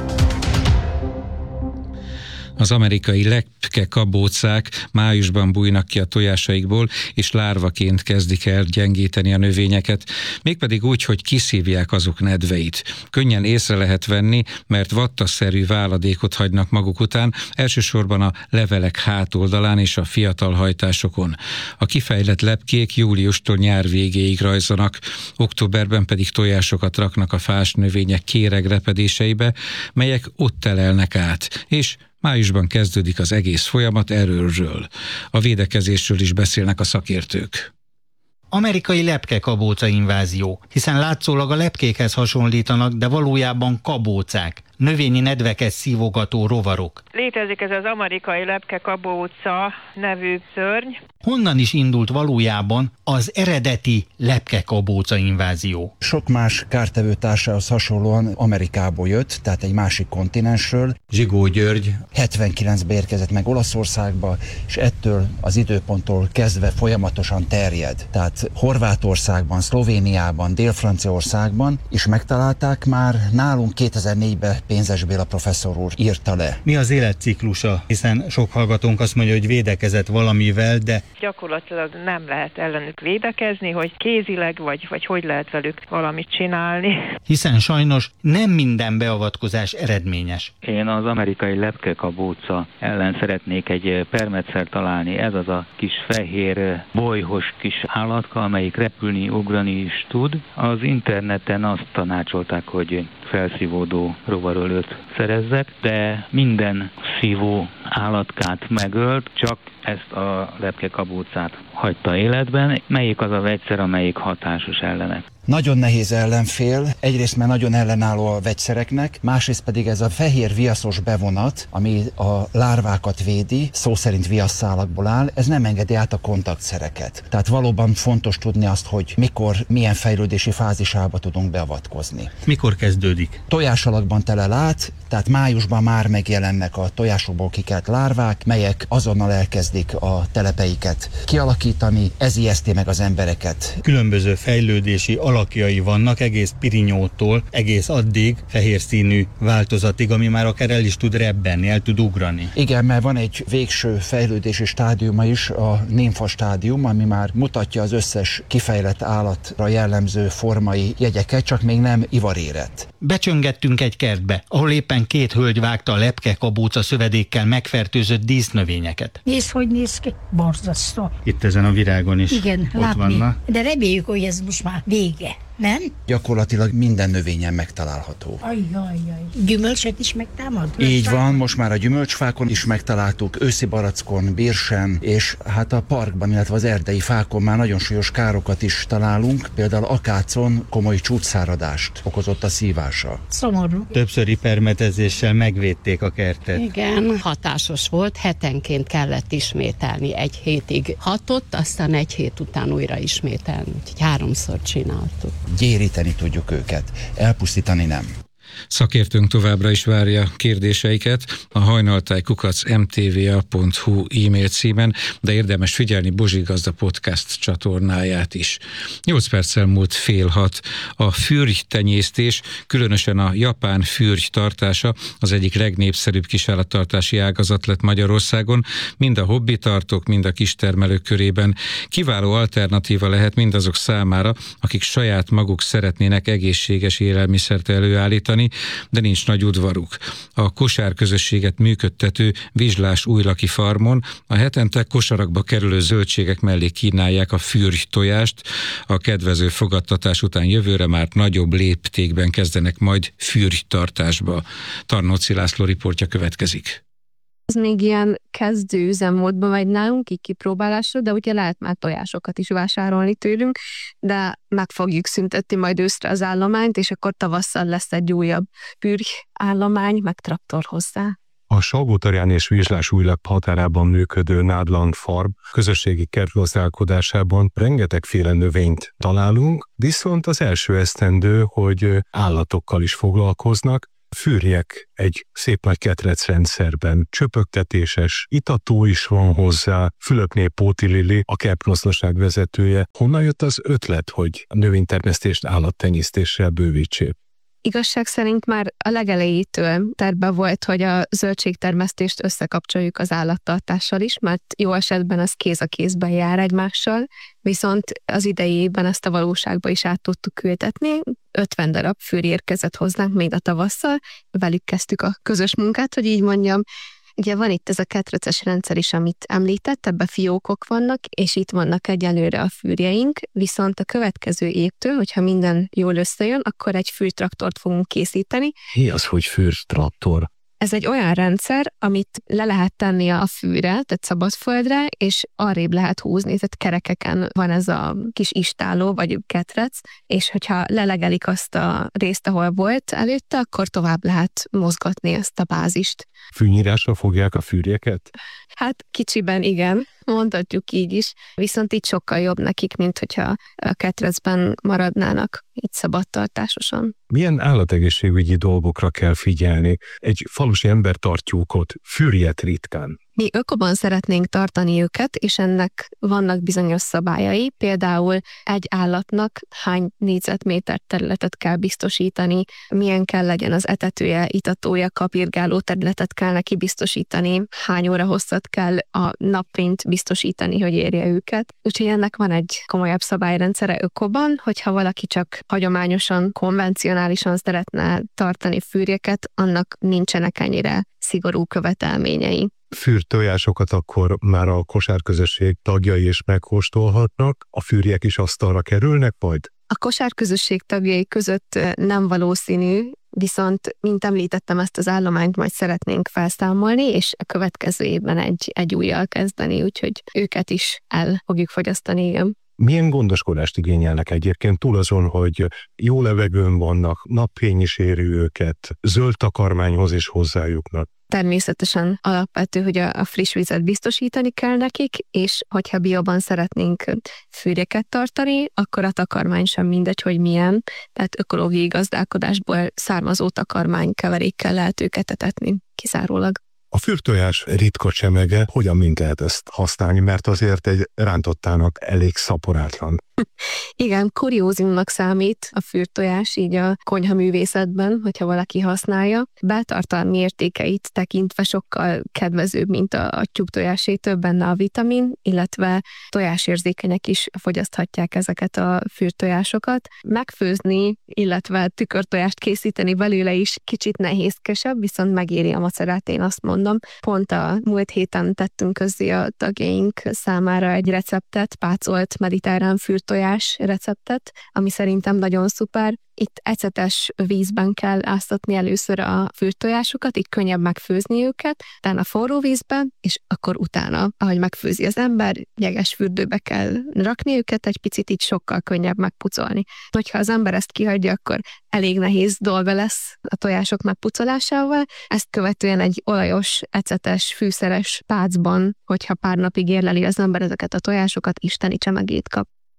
Az amerikai lepkekabócák májusban bújnak ki a tojásaikból, és lárvaként kezdik el gyengíteni a növényeket, mégpedig úgy, hogy kiszívják azok nedveit. Könnyen észre lehet venni, mert vattaszerű váladékot hagynak maguk után, elsősorban a levelek hátoldalán és a fiatal hajtásokon. A kifejlett lepkék júliustól nyár végéig rajzanak, októberben pedig tojásokat raknak a fás növények kéregrepedéseibe, melyek ott telelnek át, és májusban kezdődik az egész folyamat erről. A védekezésről is beszélnek a szakértők. Amerikai lepkekabóca invázió, hiszen látszólag a lepkékhez hasonlítanak, de valójában kabócák, növényi nedveket szívogató rovarok. Létezik ez az amerikai lepkekabóca nevű szörny. Honnan is indult valójában az eredeti lepkekabóca invázió? Sok más kártevő társához hasonlóan Amerikából jött, tehát egy másik kontinensről. Zsigó György 79-ben érkezett meg Olaszországba, és ettől az időponttól kezdve folyamatosan terjed. Tehát Horvátországban, Szlovéniában, Dél-Franciaországban is megtalálták már, nálunk 2004-ben Pénzes Béla professzor úr írta le. Mi az életciklusa? Hiszen sok hallgatónk azt mondja, hogy védekezett valamivel, de gyakorlatilag nem lehet ellenük védekezni, hogy kézileg vagy hogy lehet velük valamit csinálni. Hiszen sajnos nem minden beavatkozás eredményes. Én az amerikai lepkekabóca ellen szeretnék egy permetszert találni. Ez az a kis fehér, bolyhos kis állatka, amelyik repülni, ugrani is tud. Az interneten azt tanácsolták, hogy felszívódó rovarölőt szerezzek, de minden szívó állatkát megölt, csak ezt a lepkekabócát hagyta életben. Melyik az a vegyszer, amelyik hatásos ellenek? Nagyon nehéz ellenfél, egyrészt mert nagyon ellenálló a vegyszereknek, másrészt pedig ez a fehér viaszos bevonat, ami a lárvákat védi, szó szerint viasszálakból áll, ez nem engedi át a kontaktszereket. Tehát valóban fontos tudni azt, hogy mikor, milyen fejlődési fázisába tudunk beavatkozni. Mikor kezdődik? Tojásalakban telel át, tehát májusban már megjelennek a tojásokból kikelt lárvák, melyek azonnal elkezdik a telepeiket kialakítani, ez ijeszti meg az embereket. Különböző fejlődési alakjai vannak, egész pirinyótól, egész addig fehér színű változatig, ami már akár el is tud rebbenni, el tud ugrani. Igen, mert van egy végső fejlődési stádiuma is, a nimfa stádium, ami már mutatja az összes kifejlett állatra jellemző formai jegyeket, csak még nem ivarérett. Becsöngettünk egy kertbe, ahol éppen 2 hölgy vágta a lepkekabóca szövedékkel megfertőzött dísznövényeket. Nézd, hogy néz ki, borzasztó. Itt ezen a virágon is. Igen, ott látni. vannak. De reméljük, hogy ez most már vége, nem? Gyakorlatilag minden növényen megtalálható. Ajjajjaj. Gyümölcsöt is megtámad? Így van, most már a gyümölcsfákon is megtaláltuk, őszi barackon, bírsen, és hát a parkban, illetve az erdei fákon már nagyon súlyos károkat is találunk, például akácon komoly csúcsszáradást okozott a szívása. Szomorú. Többszöri permetezéssel megvédték a kertet. Igen, hatásos volt, hetenként kellett ismételni, 1 hétig hatott, aztán 1 hét után újra ismételni, úgyhogy 3-szor csináltuk. Gyéríteni tudjuk őket, elpusztítani nem. Szakértőnk továbbra is várja kérdéseiket a hajnaltáj@mtva.hu e-mail címen, de érdemes figyelni Bozsik Gazda podcast csatornáját is. 8 perccel múlt 5:30. A fürgytenyésztés, különösen a japán fürgy tartása az egyik legnépszerűbb kisállattartási ágazat lett Magyarországon, mind a hobbitartók, mind a kistermelők körében. Kiváló alternatíva lehet mindazok számára, akik saját maguk szeretnének egészséges élelmiszert előállítani, de nincs nagy udvaruk. A kosárközösséget működtető Vizslás-Újlaki farmon a hetente kosarakba kerülő zöldségek mellé kínálják a fürgytojást. A kedvező fogadtatás után jövőre már nagyobb léptékben kezdenek majd fürgytartásba. Tarnóci László riportja következik. Ez még ilyen kezdő üzemmódban megy nálunk, így kipróbálásra, de ugye lehet már tojásokat is vásárolni tőlünk, de meg fogjuk szüntetni majd őszre az állományt, és akkor tavasszal lesz egy újabb fürgy állomány, meg traktor hozzá. A Salgótarján és Vizslás-Újlak határában működő Nádland Farm közösségi kertgazdálkodásában rengetegféle növényt találunk, viszont az első esztendő, hogy állatokkal is foglalkoznak. Fürjek egy szép nagy ketrecrendszerben, csöpögtetéses, itató is van hozzá. Fülöpné Póti Lili, a kertgazdaság vezetője. Honnan jött az ötlet, hogy a növénytermesztést állattenyésztéssel bővítsék? Igazság szerint már a legelejétől terve volt, hogy a zöldségtermesztést összekapcsoljuk az állattartással is, mert jó esetben az kéz a kézben jár egymással, viszont az idejében ezt a valóságba is át tudtuk ültetni. 50 darab fürj érkezett hozzánk még a tavasszal, velük kezdtük a közös munkát, hogy így mondjam. Ugye van itt ez a ketreces rendszer is, amit említett, ebben fiókok vannak, és itt vannak egyelőre a fürjeink, viszont a következő évtől, hogyha minden jól összejön, akkor egy fürtraktort fogunk készíteni. Mi az, hogy fürtraktor? Ez egy olyan rendszer, amit le lehet tenni a fűre, tehát szabadföldre, és arrébb lehet húzni, tehát kerekeken van ez a kis istáló, vagy ketrec, és hogyha lelegelik azt a részt, ahol volt előtte, akkor tovább lehet mozgatni ezt a bázist. Fűnyírásra fogják a fűrjeket? Hát kicsiben igen, mondhatjuk így is, viszont így sokkal jobb nekik, mint hogyha a ketrecben maradnának így szabadtartásosan. Milyen állategészségügyi dolgokra kell figyelni? Egy falusi ember tartjókot, fürjet ritkán. Mi ökoban szeretnénk tartani őket, és ennek vannak bizonyos szabályai. Például egy állatnak hány négyzetméter területet kell biztosítani, milyen kell legyen az etetője, itatója, kapirgáló területet kell neki biztosítani, hány óra hosszat kell a napfényt biztosítani, hogy érje őket. Úgyhogy ennek van egy komolyabb szabályrendszere ökoban, hogyha valaki csak hagyományosan, konvencionálisan szeretne tartani fürjeket, annak nincsenek ennyire szigorú követelményei. Fürtojásokat akkor már a kosárközösség tagjai is megkóstolhatnak, a fürjek is asztalra kerülnek majd? A kosárközösség tagjai között nem valószínű, viszont, mint említettem, ezt az állományt majd szeretnénk felszámolni, és a következő évben egy újjal kezdeni, úgyhogy őket is el fogjuk fogyasztani, igen. Milyen gondoskodást igényelnek egyébként túl azon, hogy jó levegőn vannak, napfény is éri őket, zöld takarmányhoz is hozzájutnak? Természetesen alapvető, hogy a friss vizet biztosítani kell nekik, és hogyha bióban szeretnénk fűrjeket tartani, akkor a takarmány sem mindegy, hogy milyen, tehát ökológiai gazdálkodásból származó takarmánykeverékkel lehet őket etetni kizárólag. A fürtojás ritka csemege, hogyan lehet ezt használni, mert azért egy rántottának elég szaporátlan. Igen, kuriózumnak számít a fürtojás így a konyhaművészetben, hogyha valaki használja. Beltartalmi értékeit tekintve sokkal kedvezőbb, mint a tyúktojásé, több benne a vitamin, illetve tojásérzékenyek is fogyaszthatják ezeket a fürtojásokat. Megfőzni, illetve tükörtojást készíteni belőle is kicsit nehézkesebb, viszont megéri a macerát, én azt mondom. Pont a múlt héten tettünk közzé a tagjaink számára egy receptet, pácolt mediterrán fürtojás receptet, ami szerintem nagyon szuper. Itt ecetes vízben kell áztatni először a fürtojásokat, így könnyebb megfőzni őket, utána forró vízben, és akkor utána, ahogy megfőzi az ember, jeges fürdőbe kell rakni őket, egy picit így sokkal könnyebb megpucolni. Hogyha az ember ezt kihagyja, akkor elég nehéz dolga lesz a tojások megpucolásával. Ezt követően egy olajos, ecetes, fűszeres pácban, hogyha pár napig érleli az ember ezeket a tojásokat, isteni csemegét kap.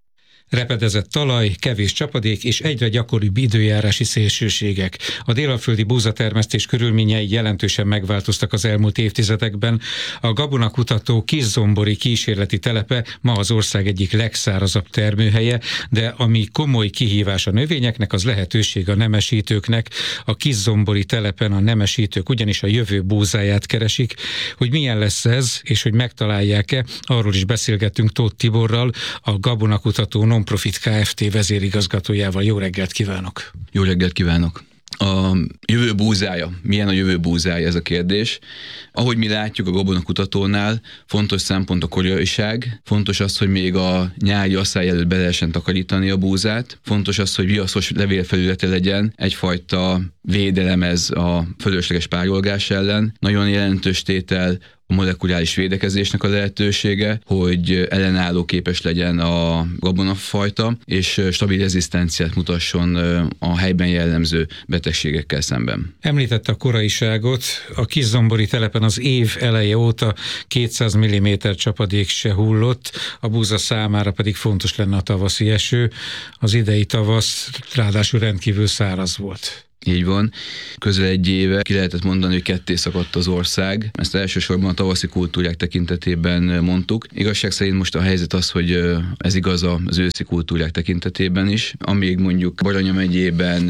Repedezett talaj, kevés csapadék és egyre gyakoribb időjárási szélsőségek. A délalföldi búzatermesztés körülményei jelentősen megváltoztak az elmúlt évtizedekben. A gabonakutató Kiszombori kísérleti telepe ma az ország egyik legszárazabb termőhelye, de ami komoly kihívás a növényeknek, az lehetőség a nemesítőknek. A Kiszombori telepen a nemesítők ugyanis a jövő búzáját keresik. Hogy milyen lesz ez, és hogy megtalálják-e, arról is beszélgettünk Tóth Tiborral, a gabonakutató Non-Profit Kft. Vezérigazgatójával. Jó reggelt kívánok! Jó reggelt kívánok! A jövő búzája. Milyen a jövő búzája, ez a kérdés. Ahogy mi látjuk a gabonakutatónál, fontos szempont a koraiság, fontos az, hogy még a nyári asszály előtt be lehessen takarítani a búzát, fontos az, hogy viaszos levélfelülete legyen, egyfajta védelem ez a fölösleges párolgás ellen. Nagyon jelentős tétel a molekuláris védekezésnek a lehetősége, hogy ellenálló képes legyen a gabonafajta, és stabil rezisztenciát mutasson a helyben jellemző betegségekkel szemben. Említette a koraiságot, a Kiszombori telepen az év eleje óta 200 mm csapadék se hullott, a búza számára pedig fontos lenne a tavaszi eső. Az idei tavasz ráadásul rendkívül száraz volt. Így van. Közel egy éve ki lehetett mondani, hogy ketté szakadt az ország. Ezt elsősorban a tavaszi kultúrák tekintetében mondtuk. Igazság szerint most a helyzet az, hogy ez igaz az őszi kultúrák tekintetében is. Amíg mondjuk Baranya megyében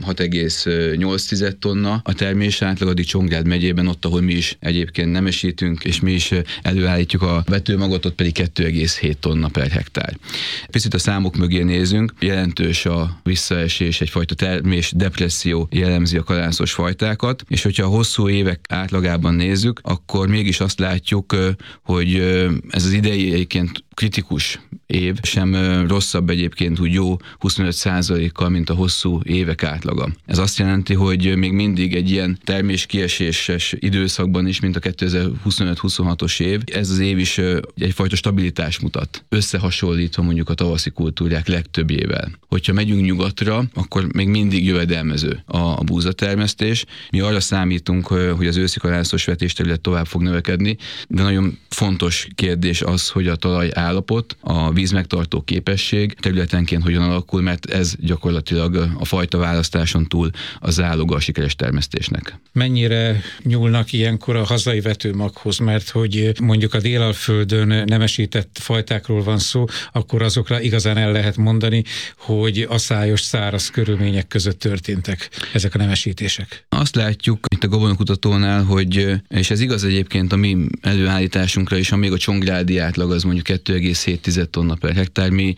6,8 tonna a termés átlag, addig Csongrád megyében, ott, ahol mi is egyébként nemesítünk, és mi is előállítjuk a vetőmagot, ott pedig 2,7 tonna per hektár. Picit a számok mögé nézünk, jelentős a visszaesés, egyfajta termés depresszió jellemzi a kalászos fajtákat, és hogyha a hosszú évek átlagában nézzük, akkor mégis azt látjuk, hogy ez az idei egyébként kritikus év sem rosszabb egyébként úgy jó 25%-kal, mint a hosszú évek átlaga. Ez azt jelenti, hogy még mindig egy ilyen terméskieséses időszakban is, mint a 2025-26-os év, ez az év is egyfajta stabilitás mutat, összehasonlítva mondjuk a tavaszi kultúrák legtöbbjével. Hogyha megyünk nyugatra, akkor még mindig jövedelmező a búzatermesztés. Mi arra számítunk, hogy az őszi kalászos vetésterület tovább fog növekedni, de nagyon fontos kérdés az, hogy a talaj állapot, a vízmegtartó képesség területenként hogyan alakul, mert ez gyakorlatilag a fajta választáson túl a záloga a sikeres termesztésnek. Mennyire nyúlnak ilyenkor a hazai vetőmaghoz, mert hogy mondjuk a délalföldön nemesített fajtákról van szó, akkor azokra igazán el lehet mondani, hogy aszályos, száraz körülmények között történtek ezek a nemesítések. Azt látjuk itt a gabonakutatónál, hogy, és ez igaz egyébként a mi előállításunkra is, amíg a csongrádi átlag az mondjuk 2,7 tonna per hektár, mi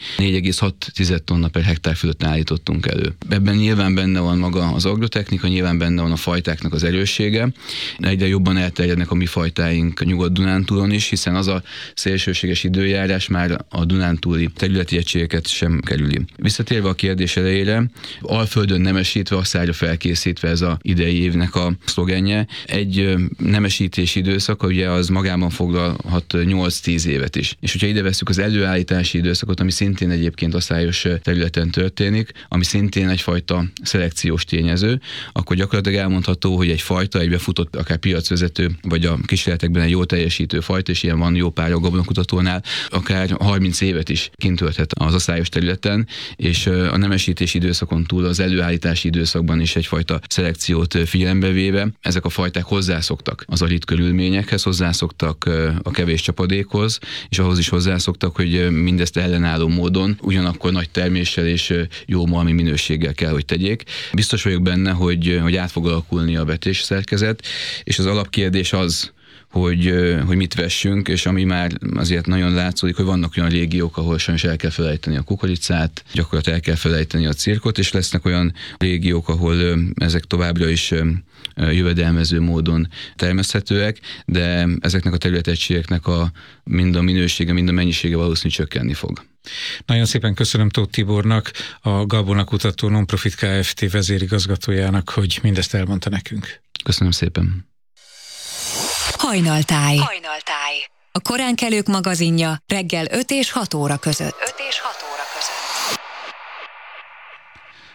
4,6 tonna per hektár fölött állítottunk elő. Ebben nyilván benne van maga az agrotechnika, nyilván benne van a fajtáknak az erőssége. Egyre jobban elterjednek a mi fajtáink Nyugat-Dunántúlon is, hiszen az a szélsőséges időjárás már a dunántúli területi egységeket sem kerüli. Visszatérve a kérdés elejére, Alföldön nemesítve, asszályra felkészítve, ez az idei évnek a szlogenje. Egy nemesítési időszak, ugye az magában foglalhat 8-10 évet is. És hogyha ide vesszük az előállítási időszakot, ami szintén egyébként asszályos területen történik, ami szintén egyfajta szelekciós tényező, akkor gyakorlatilag elmondható, hogy egy fajta, egy befutott, akár piacvezető, vagy a kísérletekben egy jó teljesítő fajta, és ilyen van jó pár a gabonakutatónál, akár 30 évet is kint tölthet az asszályos területen, és a nemesítési időszakon túl az előállítási időszakban is egyfajta szelekciót figyelembe véve ezek a fajták hozzászoktak az arid körülményekhez, hozzászoktak a kevés csapadékhoz, és ahhoz is hozzászoktak, hogy mindezt ellenálló módon, ugyanakkor nagy terméssel és jó malmi minőséggel kell, hogy tegyék. Biztos vagyok benne, hogy át fog alakulni a vetésszerkezet, és az alapkérdés az, hogy mit vessünk, és ami már azért nagyon látszódik, hogy vannak olyan régiók, ahol sajnos el kell felejteni a kukoricát, gyakorlatilag el kell felejteni a cirkot, és lesznek olyan régiók, ahol ezek továbbra is jövedelmező módon termeszthetőek, de ezeknek a területegységeknek mind a minősége, mind a mennyisége valószínűleg csökkenni fog. Nagyon szépen köszönöm Tóth Tibornak, a gabonakutató Non-Profit Kft. Vezérigazgatójának, hogy mindezt elmondta nekünk. Köszönöm szépen. Hajnaltáj. A koránkelők magazinja reggel 5 és 6 óra között.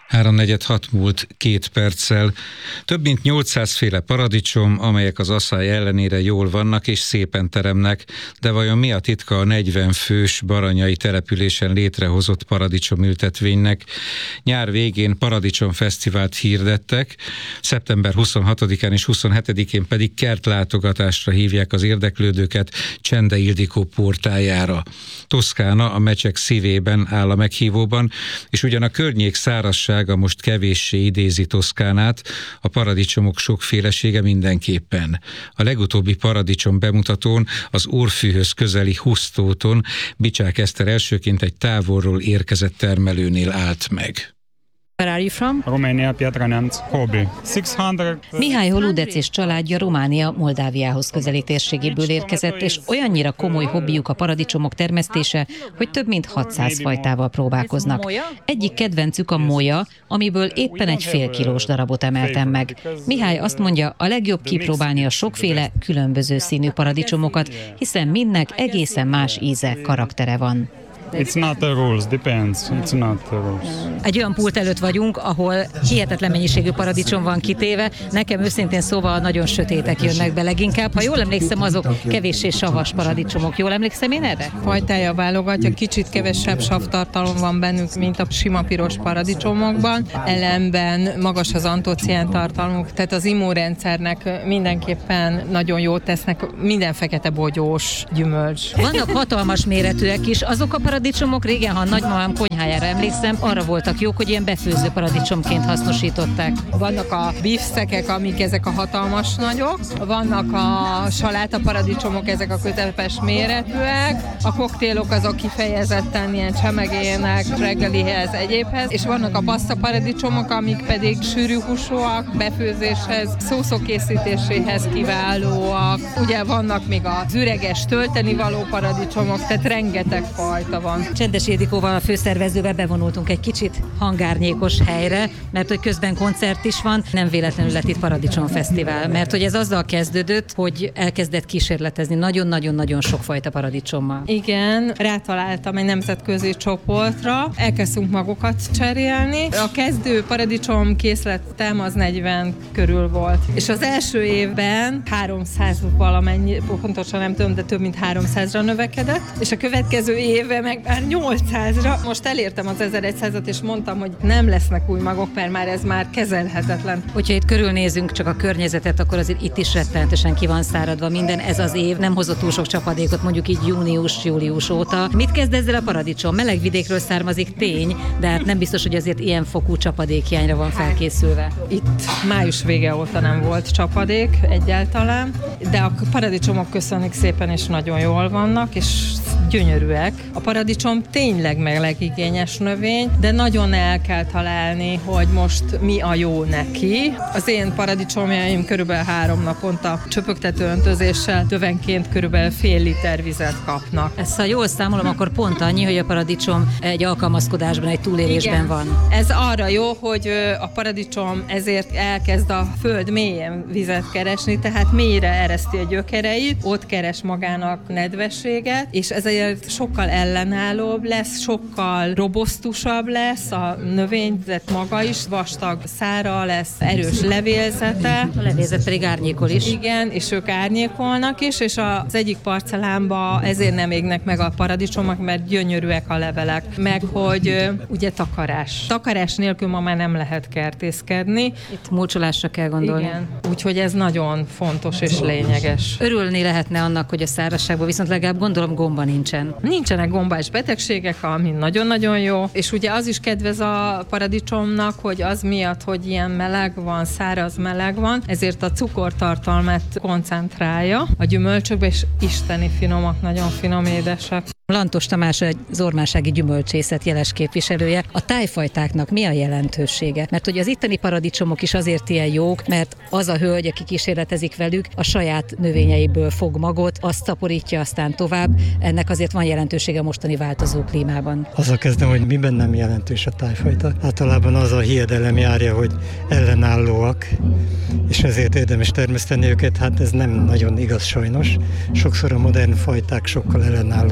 3:46 múlt 2 perccel. Több mint 800 féle paradicsom, amelyek az asszály ellenére jól vannak és szépen teremnek, de vajon mi a titka a 40 fős baranyai településen létrehozott paradicsomültetvénynek? Nyár végén paradicsomfesztivált hirdettek, szeptember 26-án és 27-én pedig kertlátogatásra hívják az érdeklődőket Csende Ildikó portájára. Toszkána a Mecsek szívében áll a meghívóban, és ugyan a környék szárazsága most kevéssé idézi Toszkánát, a paradicsomok sokfélesége mindenképpen. A legutóbbi paradicsom bemutatón az Orfűhöz közeli Husztóton Bicsák Eszter elsőként egy távolról érkezett termelőnél állt meg. Where are you from? Romania, Piatra Neamț, Hobby. 600... Mihály Holudec és családja Románia Moldáviához közeli térségéből érkezett, és olyannyira komoly hobbiuk a paradicsomok termesztése, hogy több mint 600 fajtával próbálkoznak. Egyik kedvencük a moja, amiből éppen egy fél kilós darabot emeltem meg. Mihály azt mondja, a legjobb kipróbálni a sokféle, különböző színű paradicsomokat, hiszen mindnek egészen más íze, karaktere van. It's not the rules, depends. It's not the rules. Egy olyan pult előtt vagyunk, ahol hihetetlen mennyiségű paradicsom van kitéve. Nekem őszintén szóval nagyon sötétek jönnek be leginkább. Ha jól emlékszem, azok kevéssé savas paradicsomok. Jól emlékszem én erre? Fajtája válogatja, kicsit kevesebb savtartalom van bennük, mint a sima piros paradicsomokban. Ellenben magas az antocián tartalmuk, tehát az immunrendszernek mindenképpen nagyon jót tesznek minden fekete bogyós gyümölcs. Vannak hatalmas méretűek is, azok a paradicsomok régen, ha a nagymamám konyhájára emlékszem, arra voltak jók, hogy ilyen befőző paradicsomként hasznosították. Vannak a bifszekek, amik ezek a hatalmas nagyok, vannak a saláta paradicsomok, ezek a közepes méretűek, a koktélok azok kifejezetten ilyen csemegének, reggelihez, egyébhez, és vannak a paszta paradicsomok, amik pedig sűrű húsúak, befőzéshez, szószok készítéséhez kiválóak. Ugye vannak még az üreges tölteni való paradicsomok, tehát rengeteg fajta van. Csendes Ildikóval, a főszervezővel bevonultunk egy kicsit hangárnyékos helyre, mert hogy közben koncert is van, nem véletlenül lett itt Paradicsomfesztivál, mert hogy ez azzal kezdődött, hogy elkezdett kísérletezni nagyon-nagyon-nagyon sokfajta paradicsommal. Igen, rátaláltam egy nemzetközi csoportra, elkezdtünk magukat cserélni. A kezdő paradicsom készletem az 40 körül volt. És az első évben 300 valamennyi, pontosan nem tudom, de több mint 300-ra növekedett, és a következő évben meg már 800-ra. Most elértem az 1100-at, és mondtam, hogy nem lesznek új magok, mert már ez már kezelhetetlen. Hogyha itt körülnézünk csak a környezetet, akkor azért itt is rettenetesen ki van száradva minden. Ez az év nem hozott túl sok csapadékot, mondjuk így június-július óta. Mit kezd ezzel a paradicsom? Melegvidékről származik, tény, de hát nem biztos, hogy azért ilyen fokú csapadékhiányra van felkészülve. Itt május vége óta nem volt csapadék egyáltalán, de a paradicsomok köszönjük szépen, és nagyon jól vannak, és gyönyörűek. A paradicsom tényleg melegigényes növény, de nagyon el kell találni, hogy most mi a jó neki. Az én paradicsomjaim körülbelül 3 naponta csöpögtető öntözéssel dövenként körülbelül fél liter vizet kapnak. Ezt ha jól számolom, akkor pont annyi, hogy a paradicsom egy alkalmazkodásban, egy túlélésben igen, van. Ez arra jó, hogy a paradicsom ezért elkezd a föld mélyén vizet keresni, tehát mélyre ereszti a gyökereit, ott keres magának nedvességet, és ezért sokkal ellenállóbb lesz, sokkal robosztusabb lesz a növényzet maga is, vastag szára lesz, erős levélzete. A levélzet pedig árnyékol is. Igen, és ők árnyékolnak is, és az egyik parcellámba ezért nem égnek meg a paradicsomok, mert gyönyörűek a levelek, meg hogy ugye takarás. Takarás nélkül ma már nem lehet kertészkedni. Itt múlcsolásra kell gondolni. Igen, úgyhogy ez nagyon fontos és lényeges. Örülni lehetne annak, hogy a szárazságban viszont legalább gondolom gomba nincsen. Nincsenek gombás betegségek, ami nagyon-nagyon jó, és ugye az is kedvez a paradicsomnak, hogy az miatt, hogy ilyen meleg van, száraz meleg van, ezért a cukortartalmát koncentrálja a gyümölcsökbe, és isteni finomak, nagyon finom édesek. Lantos Tamás az ormánsági gyümölcsészet jeles képviselője. A tájfajtáknak mi a jelentősége? Mert hogy az itteni paradicsomok is azért ilyen jók, mert az a hölgy, aki kísérletezik velük, a saját növényeiből fog magot, azt szaporítja aztán tovább. Ennek azért van jelentősége a mostani változó klímában. Azzal kezdem, hogy miben nem jelentős a tájfajta. Általában az a hiedelem járja, hogy ellenállóak, és ezért érdemes termeszteni őket. Hát ez nem nagyon igaz sajnos. Sokszor a modern fajták sokkal ellenállóbbak.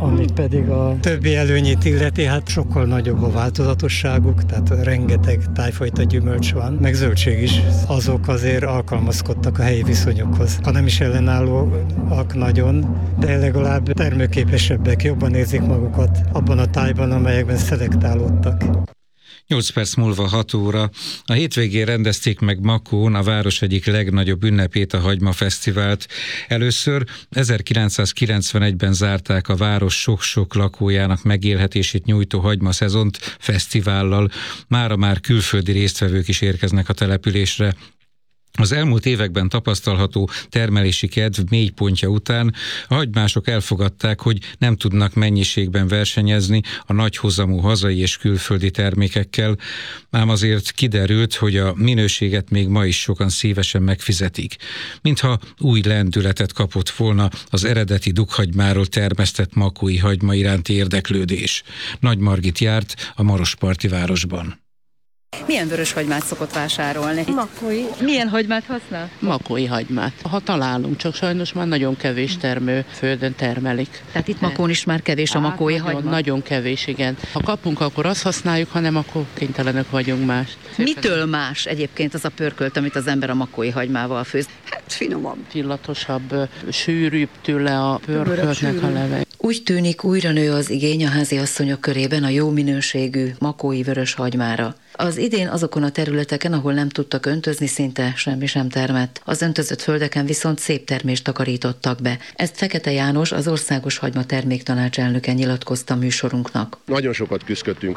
Ami pedig a többi előnyét illeti, hát sokkal nagyobb a változatosságuk, tehát rengeteg tájfajta gyümölcs van, meg zöldség is. Azok azért alkalmazkodtak a helyi viszonyokhoz. Ha nem is ellenállóak nagyon, de legalább termőképesebbek, jobban érzik magukat abban a tájban, amelyekben szelektálódtak. 8 perc múlva 6 óra. A hétvégén rendezték meg Makón a város egyik legnagyobb ünnepét, a Hagyma Fesztivált. Először 1991-ben zárták a város sok-sok lakójának megélhetését nyújtó hagyma szezont fesztivállal. Mára már külföldi résztvevők is érkeznek a településre. Az elmúlt években tapasztalható termelési kedv mélypontja után a hagymások elfogadták, hogy nem tudnak mennyiségben versenyezni a nagyhozamú hazai és külföldi termékekkel, ám azért kiderült, hogy a minőséget még ma is sokan szívesen megfizetik. Mintha új lendületet kapott volna az eredeti dukhagymáról termesztett makói hagyma iránti érdeklődés. Nagy Margit járt a Marosparti városban. Milyen vörös hagymát szokott vásárolni? Makói. Milyen hagymát használ? Makói hagymát. Ha találunk, csak sajnos már nagyon kevés földön termelik. Tehát itt Makón is már kevés a makói hagyma? Nagyon kevés, igen. Ha kapunk, akkor azt használjuk, ha nem, akkor kénytelenek vagyunk más. Mitől más egyébként az a pörkölt, amit az ember a makói hagymával főz? Hát finomabb. Illatosabb, sűrűbb tőle a pörköltnek a leve. Úgy tűnik, újra nő az igény a háziasszonyok körében a jó minőségű makói vörös hagymára. Az idén azokon a területeken, ahol nem tudtak öntözni, szinte semmi sem termett. Az öntözött földeken viszont szép termést takarítottak be. Ezt Fekete János, az Országos Hagyma Terméktanács elnöke nyilatkozta műsorunknak. Nagyon sokat küzdöttünk